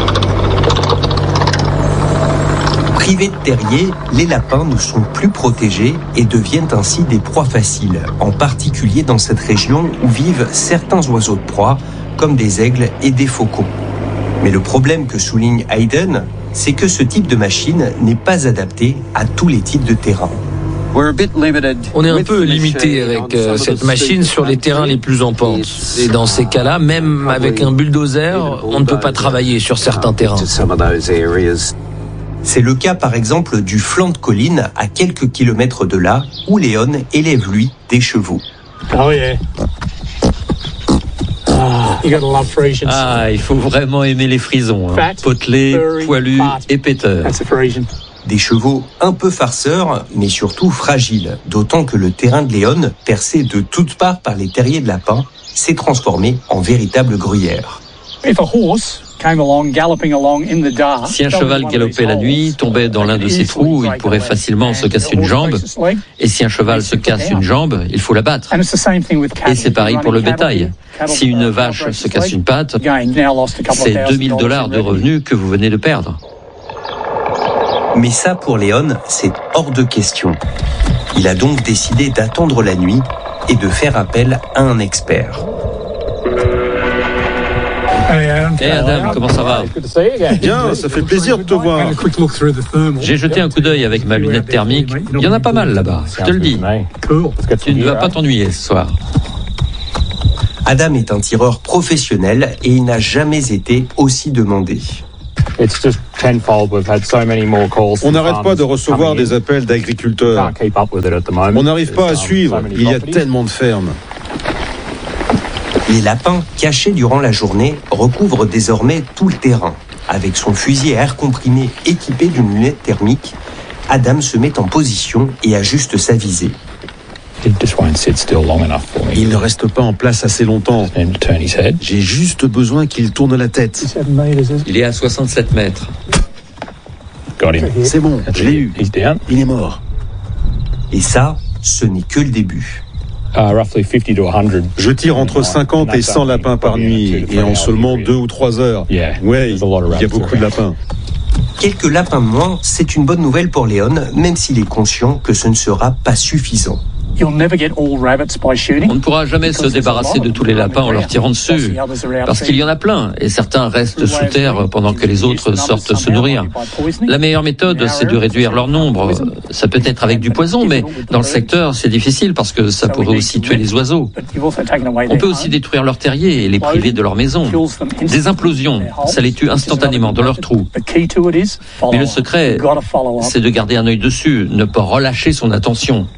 Privés de terrier, les lapins ne sont plus protégés et deviennent ainsi des proies faciles, en particulier dans cette région où vivent certains oiseaux de proie, comme des aigles et des faucons. Mais le problème que souligne Hayden, c'est que ce type de machine n'est pas adapté à tous les types de terrains. On est un peu limité avec euh, cette machine sur les terrains les plus en pente. Et dans ces cas-là, même avec un bulldozer, on ne peut pas travailler sur certains terrains. C'est le cas par exemple du flanc de colline à quelques kilomètres de là où Léon élève lui des chevaux. Oh yeah. Ah, il faut vraiment aimer les frisons, hein. Potelés, poilus et péteurs. Des chevaux un peu farceurs, mais surtout fragiles, d'autant que le terrain de Léon, percé de toutes parts par les terriers de lapins, s'est transformé en véritable gruyère. Si un cheval galopait la nuit, tombait dans l'un de ces trous, il pourrait facilement se casser une jambe. Et si un cheval se casse une jambe, il faut l'abattre. Et c'est pareil pour le bétail. Si une vache se casse une patte, c'est deux mille dollars de revenus que vous venez de perdre. Mais ça, pour Léon, c'est hors de question. Il a donc décidé d'attendre la nuit et de faire appel à un expert. Hey Adam, comment ça va? Bien, ça fait plaisir de te voir. J'ai jeté un coup d'œil avec ma lunette thermique. Il y en a pas mal là-bas, je te le dis. Tu ne vas pas t'ennuyer ce soir. Adam est un tireur professionnel et il n'a jamais été aussi demandé. On n'arrête pas de recevoir des appels d'agriculteurs. On n'arrive pas à suivre, il y a tellement de fermes. Les lapins, cachés durant la journée, recouvrent désormais tout le terrain. Avec son fusil à air comprimé équipé d'une lunette thermique, Adam se met en position et ajuste sa visée. Il ne reste pas en place assez longtemps. J'ai juste besoin qu'il tourne la tête. Il est à soixante-sept mètres. C'est bon, je l'ai eu. Il est mort. Et ça, ce n'est que le début. Je tire entre cinquante et cent lapins par nuit, et en seulement deux ou trois heures. Ouais, il y a beaucoup de lapins. Quelques lapins de moins, c'est une bonne nouvelle pour Léon, même s'il est conscient que ce ne sera pas suffisant. On ne pourra jamais se débarrasser de tous les lapins en leur tirant dessus, parce qu'il y en a plein, et certains restent sous terre pendant que les autres sortent se nourrir. La meilleure méthode, c'est de réduire leur nombre. Ça peut être avec du poison, mais dans le secteur, c'est difficile parce que ça pourrait aussi tuer les oiseaux. On peut aussi détruire leurs terriers et les priver de leur maison. Des implosions, ça les tue instantanément dans leur trou. Mais le secret, c'est de garder un œil dessus, ne pas relâcher son attention.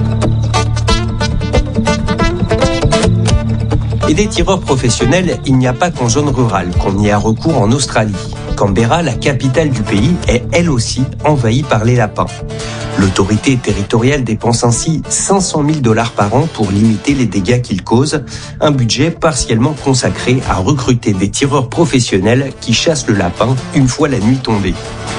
Et des tireurs professionnels, il n'y a pas qu'en zone rurale qu'on y a recours en Australie. Canberra, la capitale du pays, est elle aussi envahie par les lapins. L'autorité territoriale dépense ainsi cinq cent mille dollars par an pour limiter les dégâts qu'ils causent, un budget partiellement consacré à recruter des tireurs professionnels qui chassent le lapin une fois la nuit tombée.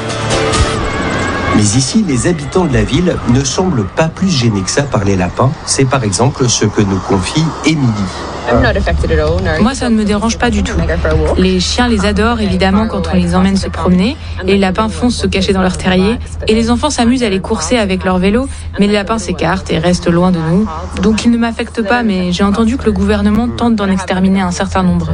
Mais ici, les habitants de la ville ne semblent pas plus gênés que ça par les lapins. C'est par exemple ce que nous confie Émilie. Moi, ça ne me dérange pas du tout. Les chiens les adorent évidemment quand on les emmène se promener. Les lapins foncent se cacher dans leur terrier. Et les enfants s'amusent à les courser avec leur vélo. Mais les lapins s'écartent et restent loin de nous. Donc ils ne m'affectent pas, mais j'ai entendu que le gouvernement tente d'en exterminer un certain nombre.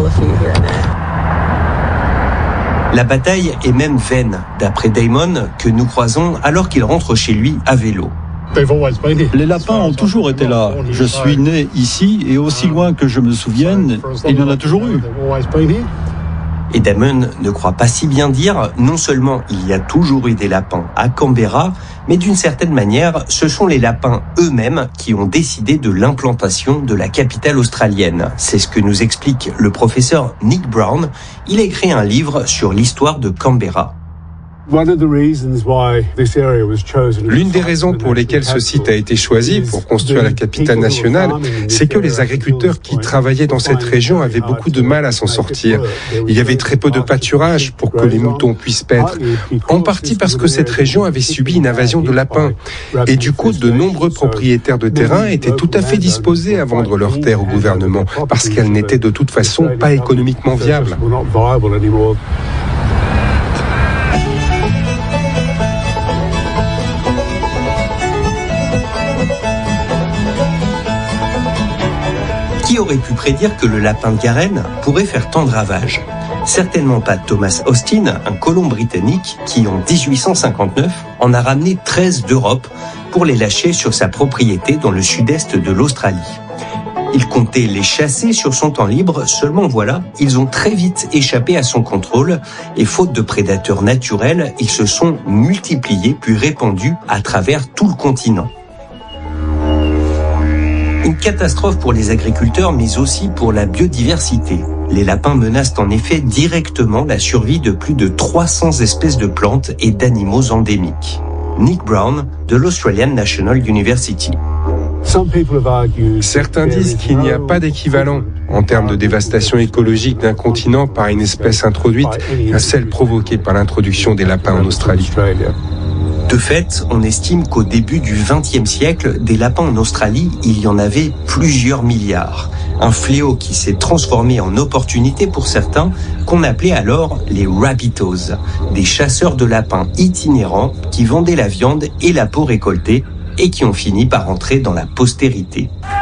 La bataille est même vaine, d'après Damon, que nous croisons alors qu'il rentre chez lui à vélo. Les lapins ont toujours été là. Je suis né ici et aussi loin que je me souvienne, il y en a toujours eu. Et Damon ne croit pas si bien dire, non seulement il y a toujours eu des lapins à Canberra, mais d'une certaine manière, ce sont les lapins eux-mêmes qui ont décidé de l'implantation de la capitale australienne. C'est ce que nous explique le professeur Nick Brown. Il a écrit un livre sur l'histoire de Canberra. L'une des raisons pour lesquelles ce site a été choisi pour construire la capitale nationale, c'est que les agriculteurs qui travaillaient dans cette région avaient beaucoup de mal à s'en sortir. Il y avait très peu de pâturage pour que les moutons puissent paître, en partie parce que cette région avait subi une invasion de lapins. Et du coup, de nombreux propriétaires de terrain étaient tout à fait disposés à vendre leurs terres au gouvernement, parce qu'elles n'étaient de toute façon pas économiquement viables. Qui aurait pu prédire que le lapin de Garenne pourrait faire tant de ravages? Certainement pas Thomas Austin, un colon britannique qui, en dix-huit cent cinquante-neuf, en a ramené treize d'Europe pour les lâcher sur sa propriété dans le sud-est de l'Australie. Il comptait les chasser sur son temps libre, seulement voilà, ils ont très vite échappé à son contrôle et faute de prédateurs naturels, ils se sont multipliés puis répandus à travers tout le continent. Une catastrophe pour les agriculteurs mais aussi pour la biodiversité. Les lapins menacent en effet directement la survie de plus de trois cents espèces de plantes et d'animaux endémiques. Nick Brown de l'Australian National University. Certains disent qu'il n'y a pas d'équivalent en termes de dévastation écologique d'un continent par une espèce introduite à celle provoquée par l'introduction des lapins en Australie. De fait, on estime qu'au début du vingtième siècle, des lapins en Australie, il y en avait plusieurs milliards. Un fléau qui s'est transformé en opportunité pour certains, qu'on appelait alors les rabbitos, des chasseurs de lapins itinérants qui vendaient la viande et la peau récoltée et qui ont fini par entrer dans la postérité.